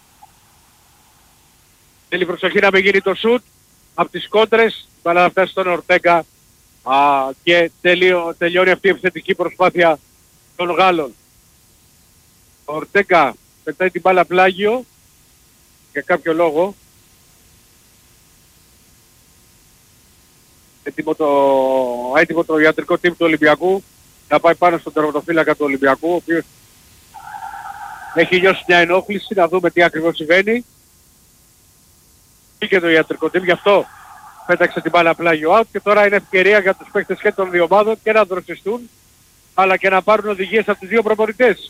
Θέλει προσοχή να μην γίνει το σουτ από τις κόντρες, αλλά να φτάσει στον Ορτέγκα και τελειώνει αυτή η επιθετική προσπάθεια των Γάλλων. Ο Ορτέγκα πετάει την μπάλα Πλάγιο για κάποιο λόγο. Έτοιμο το ιατρικό team του Ολυμπιακού να πάει πάνω στον τερματοφύλακα του Ολυμπιακού, ο οποίος έχει νιώσει μια ενόχληση, να δούμε τι ακριβώς συμβαίνει. Και το ιατρικό team, γι' αυτό πέταξε την μπάλα Πλάγιο out και τώρα είναι ευκαιρία για τους παίκτες και των δύο ομάδων και να δροσιστούν αλλά και να πάρουν οδηγίες από τους δύο προπονητές.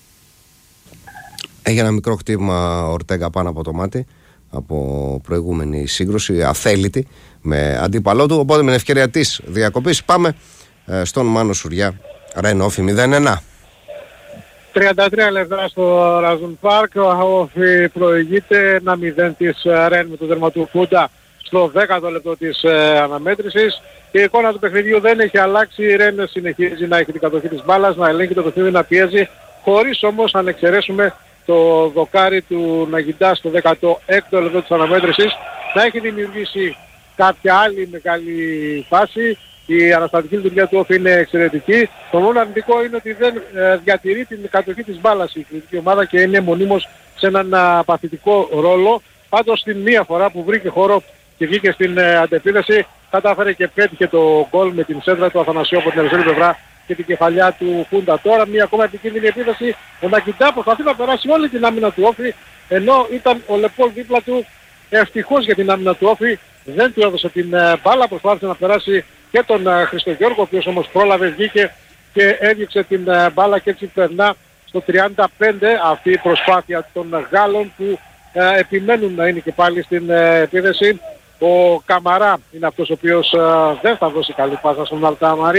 Έχει ένα μικρό χτύπημα Ορτέγκα πάνω από το μάτι από προηγούμενη σύγκρουση, αθέλητη με αντίπαλό του, οπότε με την ευκαιρία της διακοπής πάμε στον Μάνο Σουριά. Ρεν Όφι 0-1. 33 λεπτά στο Ραζούν Πάρκ, ο Όφι προηγείται 1-0 της Ρεν με το δέρμα του Φούντα στο 10ο λεπτό της αναμέτρησης. Η εικόνα του παιχνιδιού δεν έχει αλλάξει, η Ρεν συνεχίζει να έχει την κατοχή της μπάλας, να ελέγχει το παιχνίδι, να πιέζει, χωρίς όμως να εξαιρέσουμε το δοκάρι του Ναγιντά στο 16ο λεπτό της αναμέτρησης να έχει δημιουργήσει κάποια άλλη μεγάλη φάση. Η αναστατική λειτουργία του Όφη είναι εξαιρετική. Το μόνο αρνητικό είναι ότι δεν διατηρεί την κατοχή της μπάλας η κριτική ομάδα και είναι μονίμως σε έναν παθητικό ρόλο. Πάντως την μία φορά που βρήκε χώρο και βγήκε στην αντεπίθεση κατάφερε και πέτυχε το γκολ με την σέντρα του Αθανασίου από την αριστερή πλευρά και την κεφαλιά του Χούντα. Τώρα μια ακόμα επικίνδυνη επίθεση. Ο Νακιντά προσπαθεί να περάσει όλη την άμυνα του Όφη, ενώ ήταν ο Λεπόλ δίπλα του. Ευτυχώς για την άμυνα του Όφη δεν του έδωσε την μπάλα, προσπάθησε να περάσει και τον Χριστογιώργο, ο οποίος όμως πρόλαβε, βγήκε και έδιωξε την μπάλα και έτσι περνά στο 35 αυτή η προσπάθεια των Γάλλων που επιμένουν να είναι και πάλι στην επίθεση. Ο Καμαρά είναι αυτός ο οποίος δεν θα δώσει καλή πάσα στον Αλταμαρή.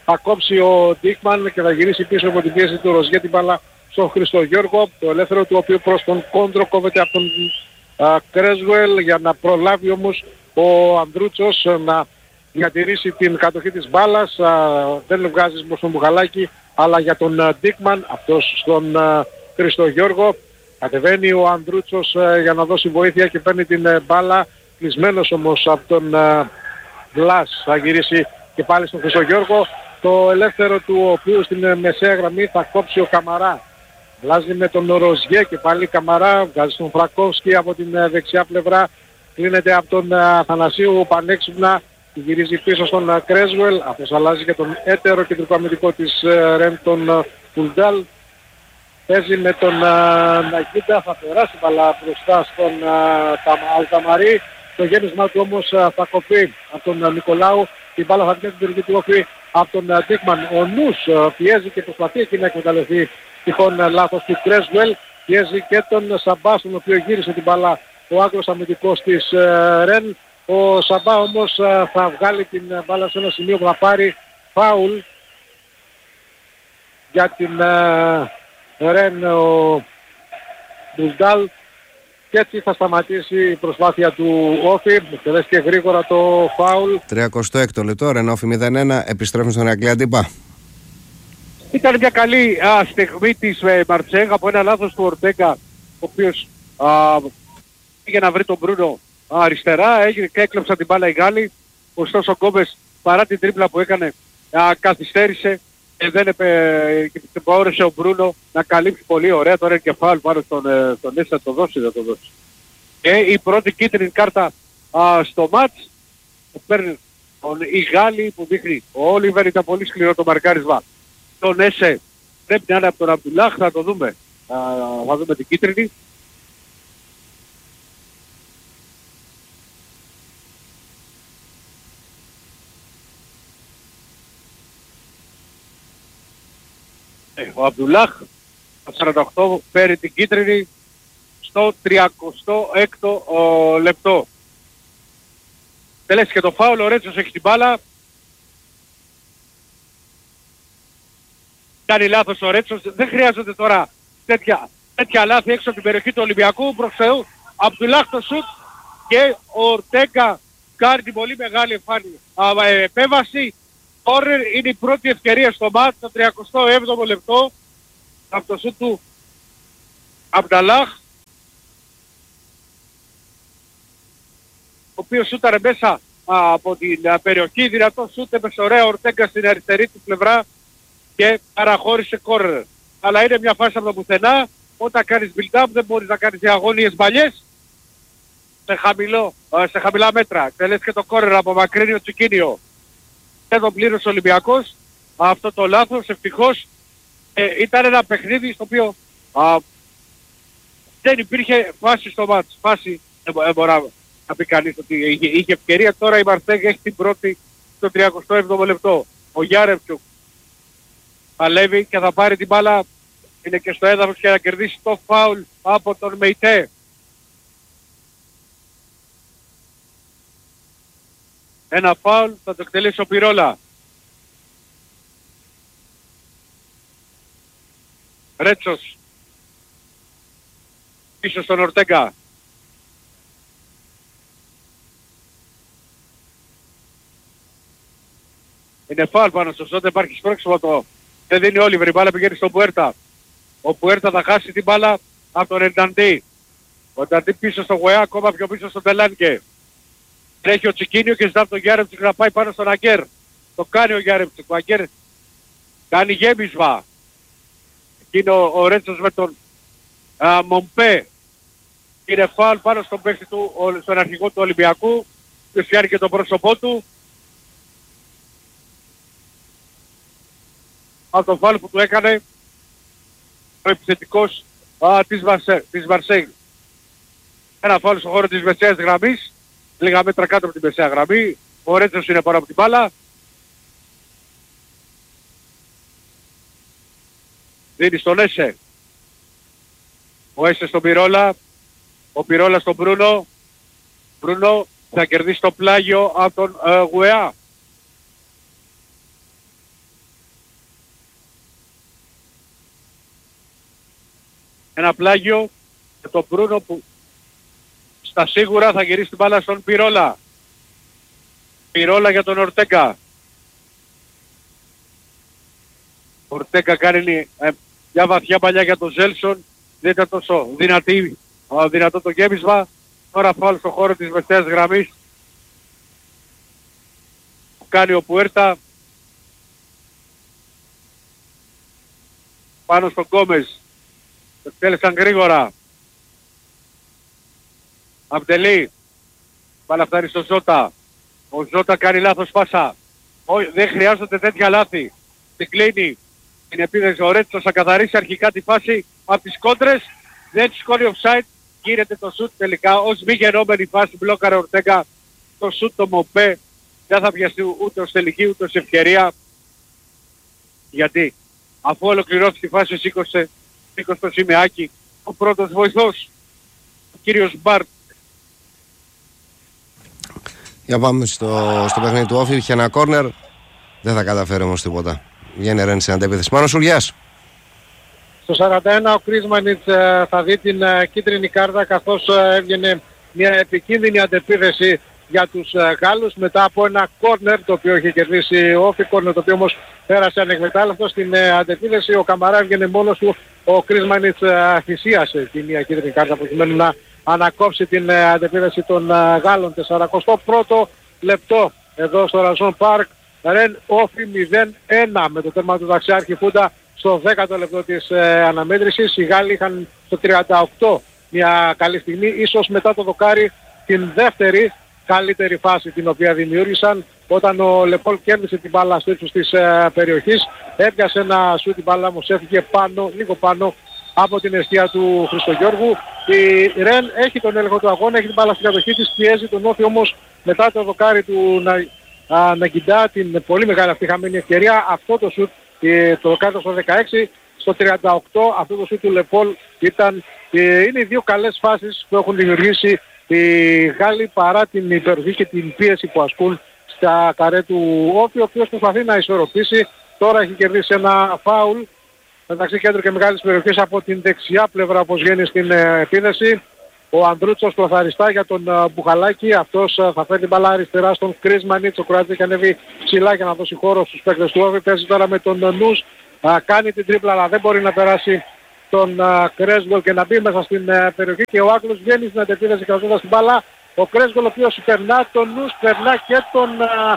θα κόψει ο Ντίκμαν και θα γυρίσει πίσω από την πίεση του Ροζιέ την μπάλα στον Χριστογιώργο, το ελεύθερο του οποίου προς τον κόντρο κόβεται από τον Κρέσβουελ για να προλάβει όμως ο Ανδρούτσος να διατηρήσει την κατοχή της μπάλας. Δεν βγάζει προς τον Μπουχαλάκη αλλά για τον Ντίκμαν, αυτός στον Χριστογιώργο. Κατεβαίνει ο Ανδρούτσος για να δώσει βοήθεια και παίρνει την μπάλα, κλεισμένος όμως από τον Βλάς. Θα γυρίσει και πάλι στον Χριστογιώργο, το ελεύθερο του οποίου στην μεσαία γραμμή θα κόψει ο Καμαρά. Βλάζει με τον Ροζιέ και πάλι Καμαρά, βγάζει τον Φρακόφσκι από την δεξιά πλευρά, κλείνεται από τον Αθανασίου πανέξυπνα, γυρίζει πίσω στον Κρέσβουελ, αυτός αλλάζει και τον έτερο κεντρικό αμυντικό της Ρεν, τον Φουλντάλ. Παίζει με τον Ναγκίντα, θα περάσει μπαλά μπροστά στον Αλταμαρί. Το γέννησμα του όμως θα κοπεί από τον Νικολάου. Η μπάλα θα βγει στην του όφη από τον Ντίκμαν. Ο Νους πιέζει και προσπαθεί εκεί να εκμεταλλευτεί τυχόν λάθος του Κρέσβουελ. Πιέζει και τον Σαμπά, στον οποίο γύρισε την μπάλα ο άκρος αμυντικός της Ρεν. Ο Σαμπά όμως θα βγάλει την μπάλα σε ένα σημείο που θα πάρει φάουλ για την Ρεν ο Μπουσντάλ, και έτσι θα σταματήσει η προσπάθεια του Όφη. Εκτελέστηκε γρήγορα το φάουλ. 36ο λεπτό, Ρεν Όφη 0-1, επιστρέφουμε στον Ηρακλή Αντίπα. Ήταν μια καλή στιγμή της Μαρτσέγ από ένα λάθος του Ορτέγκα, ο οποίος πήγε να βρει τον Μπρούνο αριστερά, έγινε και έκλεψαν την μπάλα οι Γάλλοι. Ωστόσο ο Γκόμπες παρά την τρίπλα που έκανε καθυστέρησε και δεν μπόρεσε ο Μπρούνο να καλύψει πολύ ωραία. Τώρα είναι και φάουλ πάνω στον Έσσα, θα το δώσει, δεν το δώσει. Και η πρώτη κίτρινη κάρτα στο μάτς που παίρνει οι Γάλλοι, που δείχνει ο Όλιβερ, ήταν πολύ σκληρό το μαρκάρισμα. Τον Έσε πρέπει να είναι από τον Αμπτουλάχ, θα το δούμε. Θα δούμε την κίτρινη. Ο Αμπτουλάχ, το 48, παίρνει την κίτρινη στο 36ο λεπτό. Τελέσει και το φάουλ, ο Ρέτσος έχει την μπάλα. Κάνει λάθος ο Ρέτσος, δεν χρειάζονται τώρα τέτοια λάθη έξω από την περιοχή του Ολυμπιακού. Προς Θεού, Αμπτουλάχ το σουτ και ο Ορτέγκα κάνει την πολύ μεγάλη επέμβαση. Κόρνερ, είναι η πρώτη ευκαιρία στο μάτς, το 37ο λεπτό από το σουτ του Αμπταλάχ, ο οποίος σούταρε μέσα από την περιοχή, δυνατό σούτ, έπεσε ωραία ο Ορτέγκα στην αριστερή του πλευρά και παραχώρησε κόρνερ. Αλλά είναι μια φάση από το πουθενά, όταν κάνεις build-up δεν μπορείς να κάνεις διαγώνιες μπαλιές σε χαμηλά μέτρα. Τελέσει και το κόρνερ από μακρύνει ο Τσικίνιο. Εδώ πλήρως ο Ολυμπιακός αυτό το λάθος, ευτυχώς. Ήταν ένα παιχνίδι στο οποίο δεν υπήρχε φάση στο μάτς. Φάση δεν μπορεί να πει κανείς ότι είχε ευκαιρία. Τώρα η Μαρσέγ έχει την πρώτη στο 37ο λεπτό. Ο Γιάρεμτσουκ παλεύει και θα πάρει την μπάλα, είναι και στο έδαφος και να κερδίσει το φάουλ από τον Μεϊτέ. Ένα φάουλ, θα το εκτελέσει ο Πυρόλα. Ρέτσος πίσω στον Ορτέγκα. Είναι φάουλ πάνω στο σώτα, υπάρχει σπρώξιμο το. Δεν δίνει Όλιβερ, η μπάλα πηγαίνει στον Πουέρτα. Ο Πουέρτα θα χάσει την μπάλα από τον Ερνταντή. Ο Ερνταντή πίσω στο Γουεά, ακόμα πιο πίσω στον Τελάνκε. Τρέχει ο Τσικίνιο και ζητά από τον Γιάρεμτσουκ να πάει πάνω στον Αγκέρ. Το κάνει ο Γιάρεμτσουκ. Ο Αγκέρ κάνει γέμισμα. Είναι ο Ρέτσος με τον Μομπέ. Είναι φάουλ πάνω στον παίκτη του, στον αρχηγό του Ολυμπιακού. Και φτιάχνει και το πρόσωπό του. Από το φάουλ που του έκανε ο επιθετικός της Μαρσέγ. Ένα φάουλ στον χώρο της μεσαίας γραμμής. Λίγα μέτρα κάτω από την μεσαία γραμμή. Ο Ρέτσος είναι πάνω από την μπάλα. Δίνει στον Έσε. Ο Έσε στον Πυρόλα. Ο Πυρόλα στον Μπρούνο. Μπρούνο θα κερδίσει το πλάγιο από τον Γουεά. Ένα πλάγιο με τον Μπρούνο που στα σίγουρα θα γυρίσει την μπάλα στον Πιρόλα. Πιρόλα για τον Ορτέγκα. Ο Ορτέγκα κάνει μια βαθιά παλιά για τον Ζέλσον. Δεν ήταν τόσο δυνατό το γέμισμα. Τώρα φάουλ στο χώρο της μεσαίας γραμμής. Κάνει ο Πουέρτα. Πάνω στον Γκόμες. Εκτέλεσαν γρήγορα. Αμπτελή. Μπάλα φτάνει στο Ζώτα. Ο Ζώτα κάνει λάθος πάσα. Δεν χρειάζονται τέτοια λάθη. Την κλείνει. Την επίδεση ο Ρέτσος θα καθαρίσει αρχικά τη φάση από τις κόντρες. Δεν σηκώνει offside. Γίνεται το σουτ τελικά. Ως μη γεννόμενη φάση μπλόκαρε ο Ορτέγκα. Το σουτ το Μοπέ. Δεν θα πιαστεί ούτε ως τελική ούτε ως ευκαιρία. Γιατί αφού ολοκληρώθηκε η φάση σήκωσε το σημαίακι ο πρώτος βοηθός, ο κύριος Μπάρτ. Για πάμε στο παιχνίδι του Όφη. Είχε ένα κόρνερ. Δεν θα καταφέρει όμως τίποτα. Βγαίνει Ρεν σε αντεπίθεση. Μάνος Ουργιάς. Στο 41 ο Κρίσμανιτς θα δει την κίτρινη κάρτα καθώς έβγαινε μια επικίνδυνη αντεπίθεση για τους Γάλλους μετά από ένα κόρνερ το οποίο είχε κερδίσει ο Όφη, κόρνερ το οποίο όμως πέρασε ανεκμετάλλευτο στην αντεπίθεση. Ο Καμαρά έβγαινε μόνος του, ο Κρίσμανιτς θυσίασε τη μια κίτρινη κάρτα προκειμένου να ανακόψει την αντεπίθεση των Γάλλων. 41ο λεπτό εδώ στο Ραζόν Πάρκ. Ρεν Όφη 0-1 με το τέρμα του Δαξιάρχη Φούντα στο 10ο λεπτό της αναμέτρησης. Οι Γάλλοι είχαν στο 38 μια καλή στιγμή, ίσως μετά το δοκάρι την δεύτερη καλύτερη φάση την οποία δημιούργησαν όταν ο Λεπόλ κέρδισε την μπάλα στο ύψος της περιοχής. Έπιασε ένα σου την μπάλα όμως έφυγε λίγο πάνω από την αιστεία του Χριστογιώργου. Η Ρεν έχει τον έλεγχο του αγώνα, έχει την μπάλα στην κατοχή της, πιέζει τον Όφη όμως μετά το δοκάρι του να κοιτά την πολύ μεγάλη αυτή χαμένη ευκαιρία. Αυτό το σουτ, το δοκάρι στο 16, στο 38 αυτό το σουτ του Λεπόλ είναι οι δύο καλές φάσεις που έχουν δημιουργήσει οι Γάλλοι παρά την υπεροχή και την πίεση που ασκούν στα καρέ του Όφη, ο οποίος προσπαθεί να ισορροπήσει. Τώρα έχει κερδίσει ένα φάουλ μεταξύ κέντρου και μεγάλης περιοχής από την δεξιά πλευρά όπως βγαίνει στην επίδεση. Ο Ανδρούτσος προθαριστά για τον Μπουχαλάκη. Αυτός θα φέρει την μπάλα αριστερά στον Κρίσμανιτς. Ο Κροάτης έχει ανέβει ψηλά για να δώσει χώρο στους παίκτες του Όφη. Παίζει τώρα με τον Νους. Κάνει την τρίπλα αλλά δεν μπορεί να περάσει τον Κρέσγκολ και να μπει μέσα στην περιοχή. Και ο Άγγλος βγαίνει στην αντεπίθεση κρατώντας την μπάλα. Ο Κρέσγκολ ο οποίος περνά τον Νους, περνά και τον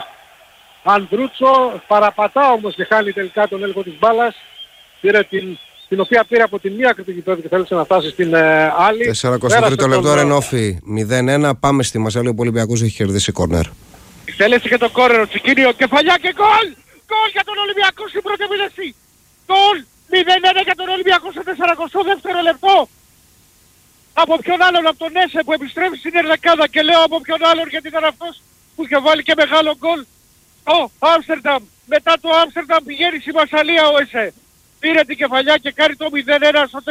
Ανδρούτσο. Παραπατά όμως και χάνει τελικά τον έλεγχο της μπάλας. Πήρε την οποία πήρε από την μία άκρη του γηπέδου και θέλησε να φτάσει στην άλλη. 43ο λεπτό Ρενόφι 0-1. Πάμε στη Μασάλη. Ο Ολυμπιακός έχει κερδίσει κόρνερ. Θέλησε και το κόρνερ ο Τσικίνιο, κεφαλιά και γκολ! Γκολ για τον Ολυμπιακό στην πρώτη επίδεση! Γκολ! 0-1 για τον Ολυμπιακό στο 42ο λεπτό! Από ποιον άλλον, από τον Έσε που επιστρέφει στην Ερδεκάδα, και λέω από ποιον άλλον γιατί ήταν αυτός που είχε βάλει και μεγάλο γκολ. Ο Άμστερνταμ, μετά το Άμστερνταμ πηγαίνει στη Μασσαλία ο Έσε. Πήρε την κεφαλιά και κάνει το 0-1 στο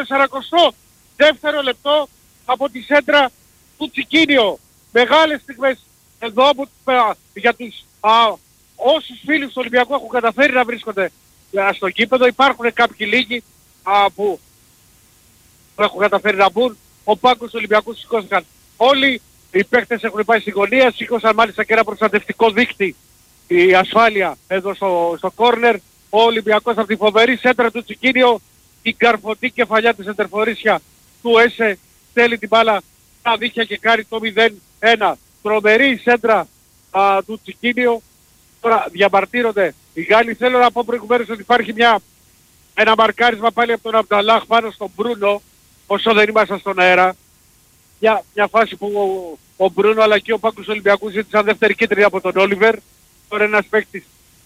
42ο λεπτό από τη σέντρα του Τσικίνιο. Μεγάλες στιγμές εδώ για τους όσους φίλους του Ολυμπιακού έχουν καταφέρει να βρίσκονται στο γήπεδο. Υπάρχουν κάποιοι λίγοι που έχουν καταφέρει να μπουν. Ο πάγκος του Ολυμπιακού σηκώθηκαν όλοι. Οι παίκτες έχουν πάει στη γωνία, σήκωσαν μάλιστα και ένα προστατευτικό δίκτυ η ασφάλεια εδώ στο κόρνερ. Ο Ολυμπιακός από τη φοβερή σέντρα του Τσικίνιο, την καρφωτή κεφαλιά της εντερφορίσια του Έσε, στέλνει την μπάλα στα δίχτυα και κάνει το 0-1. Τρομερή σέντρα του Τσικίνιο. Τώρα διαμαρτύρονται οι Γάλλοι. Θέλω να πω προηγουμένως ότι υπάρχει ένα μαρκάρισμα πάλι από τον Αμπταλάχ πάνω στον Μπρούνο, όσο δεν ήμασταν στον αέρα. Μια φάση που ο Μπρούνο αλλά και ο Πάγκος Ολυμπιακού ζήτησαν δεύτερη κίτρινη από τον Όλιβερ. Τώρα ένας παίκτης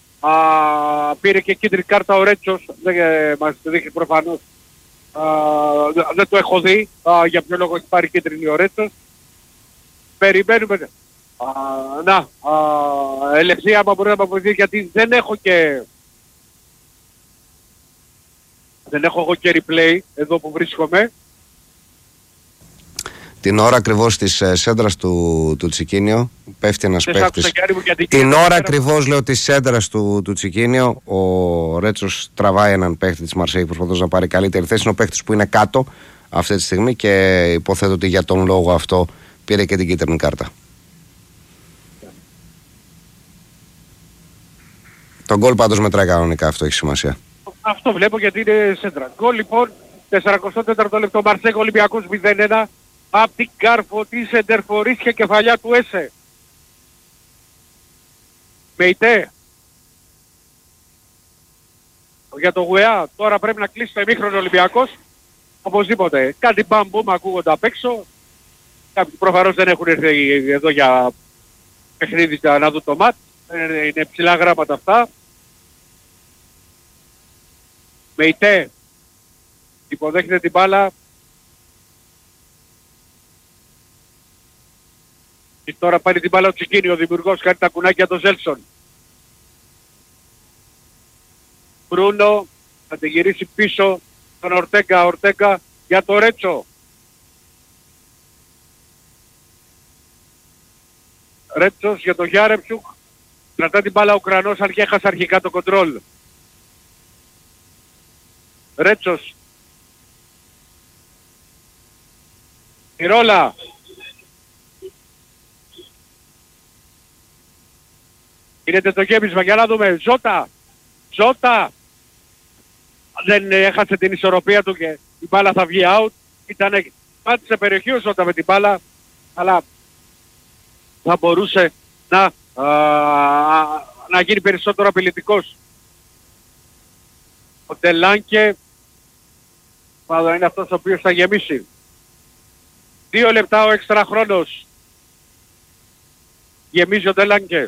πήρε και κίτρινη κάρτα ο Ρέτσος, δεν μας δείχνει προφανώς. Δεν το έχω δει για ποιο λόγο έχει πάρει κίτρινη ο Ρέτσος. Περιμένουμε ελευθεία άμα μπορεί να με βοηθήσει, γιατί δεν έχω εγώ και replay εδώ που βρίσκομαι. Την ώρα ακριβώς της σέντρας του Τσικίνιο πέφτει ένας παίκτης. Την ώρα ακριβώς λέω της σέντρας του Τσικίνιο ο Ρέτσος τραβάει έναν παίκτη της Μαρσέη προσπαθώντας να πάρει καλύτερη θέση. Είναι ο παίκτης που είναι κάτω αυτή τη στιγμή και υποθέτω ότι για τον λόγο αυτό πήρε και την κίτρινη κάρτα. Το γκολ πάντως μετράει κανονικά, αυτό έχει σημασία. Αυτό βλέπω γιατί είναι σέντρα. Γκολ λοιπόν, 44ο λεπτό, Μαρσέγ Ολυμπιακός 0-1. Απ' την κάρφο της εντερφορίσια κεφαλιά του Έσε. Μεϊτέ. Για το Γουεά τώρα πρέπει να κλείσει το ημίχρονο Ολυμπιακός. Οπωσδήποτε. Κάτι μπαμπούμ ακούγονται απ' έξω. Κάποιοι προφανώς δεν έχουν έρθει εδώ για παιχνίδι να δουν το μάτ. Είναι ψηλά γράμματα αυτά. Μεϊτέ υποδέχεται την μπάλα. Και τώρα πάρει την μπάλα ο Τσικίνη, ο δημιουργός, κάνει τα κουνάκια του Ζέλσον. Μπρούνο θα τη γυρίσει πίσω τον Ορτέγκα για το Ρέτσο. Ρέτσος για τον Γιάρεμτσουκ. Κρατά την μπάλα ο Ουκρανός, αν και έχασε αρχικά το κοντρόλ. Ρέτσος. Η ρόλα. Γίνεται το γέμισμα, για να δούμε. Ζώτα. Δεν έχασε την ισορροπία του και η μπάλα θα βγει out. Πάτησε περιοχή ο Ζώτα με την μπάλα, αλλά θα μπορούσε να γίνει περισσότερο απειλητικός. Ο Τελάνκε πάντα είναι αυτός ο οποίος θα γεμίσει. 2 λεπτά ο έξτρα χρόνος. Γεμίζει ο Τελάνκε.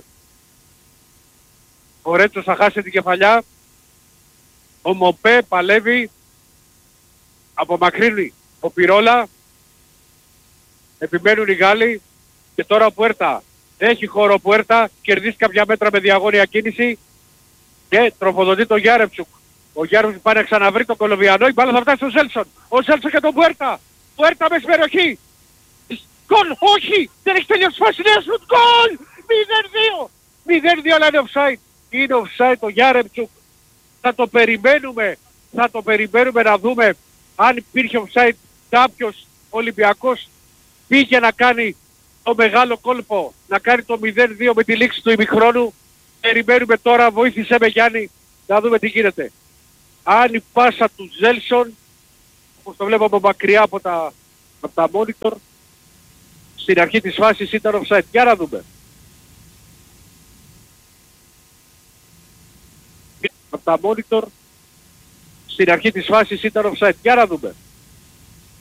Ο Ρέτσος θα χάσει την κεφαλιά. Ο Μοπέ παλεύει. Απομακρύνει ο Πυρόλα. Επιμένουν οι Γάλλοι. Και τώρα ο Πουέρτα. Έχει χώρο ο Πουέρτα. Κερδίσει κάποια μέτρα με διαγώνια κίνηση. Και τροφοδοτεί τον Γιάρεμτσουκ. Ο Γιάρεμτσουκ πάει να ξαναβρει τον Κολομβιανό. Η μπάλα θα φτάσει στον Ζέλσον. Ο Ζέλσον και τον Πουέρτα. Πουέρτα μέσα στην περιοχή. Γκολ! Όχι! Δεν έχει τελειώσει φάση. Νέα σουτ! Γκολ! 0-2! 0-2 αλλά είναι offside. Είναι offside το Γιάρεμτσουκ. Θα το περιμένουμε να δούμε αν υπήρχε offside. Κάποιος Ολυμπιακός πήγε να κάνει το μεγάλο κόλπο, να κάνει το 0-2 με τη λήξη του ημιχρόνου. Περιμένουμε τώρα, βοήθησέ με Γιάννη, να δούμε τι γίνεται. Αν η πάσα του Ζέλσον, όπως το βλέπω από μακριά από τα monitor, στην αρχή της φάσης ήταν offside. Για να δούμε. Από τα monitor, στην αρχή της φάσης ήταν offside. Για να δούμε.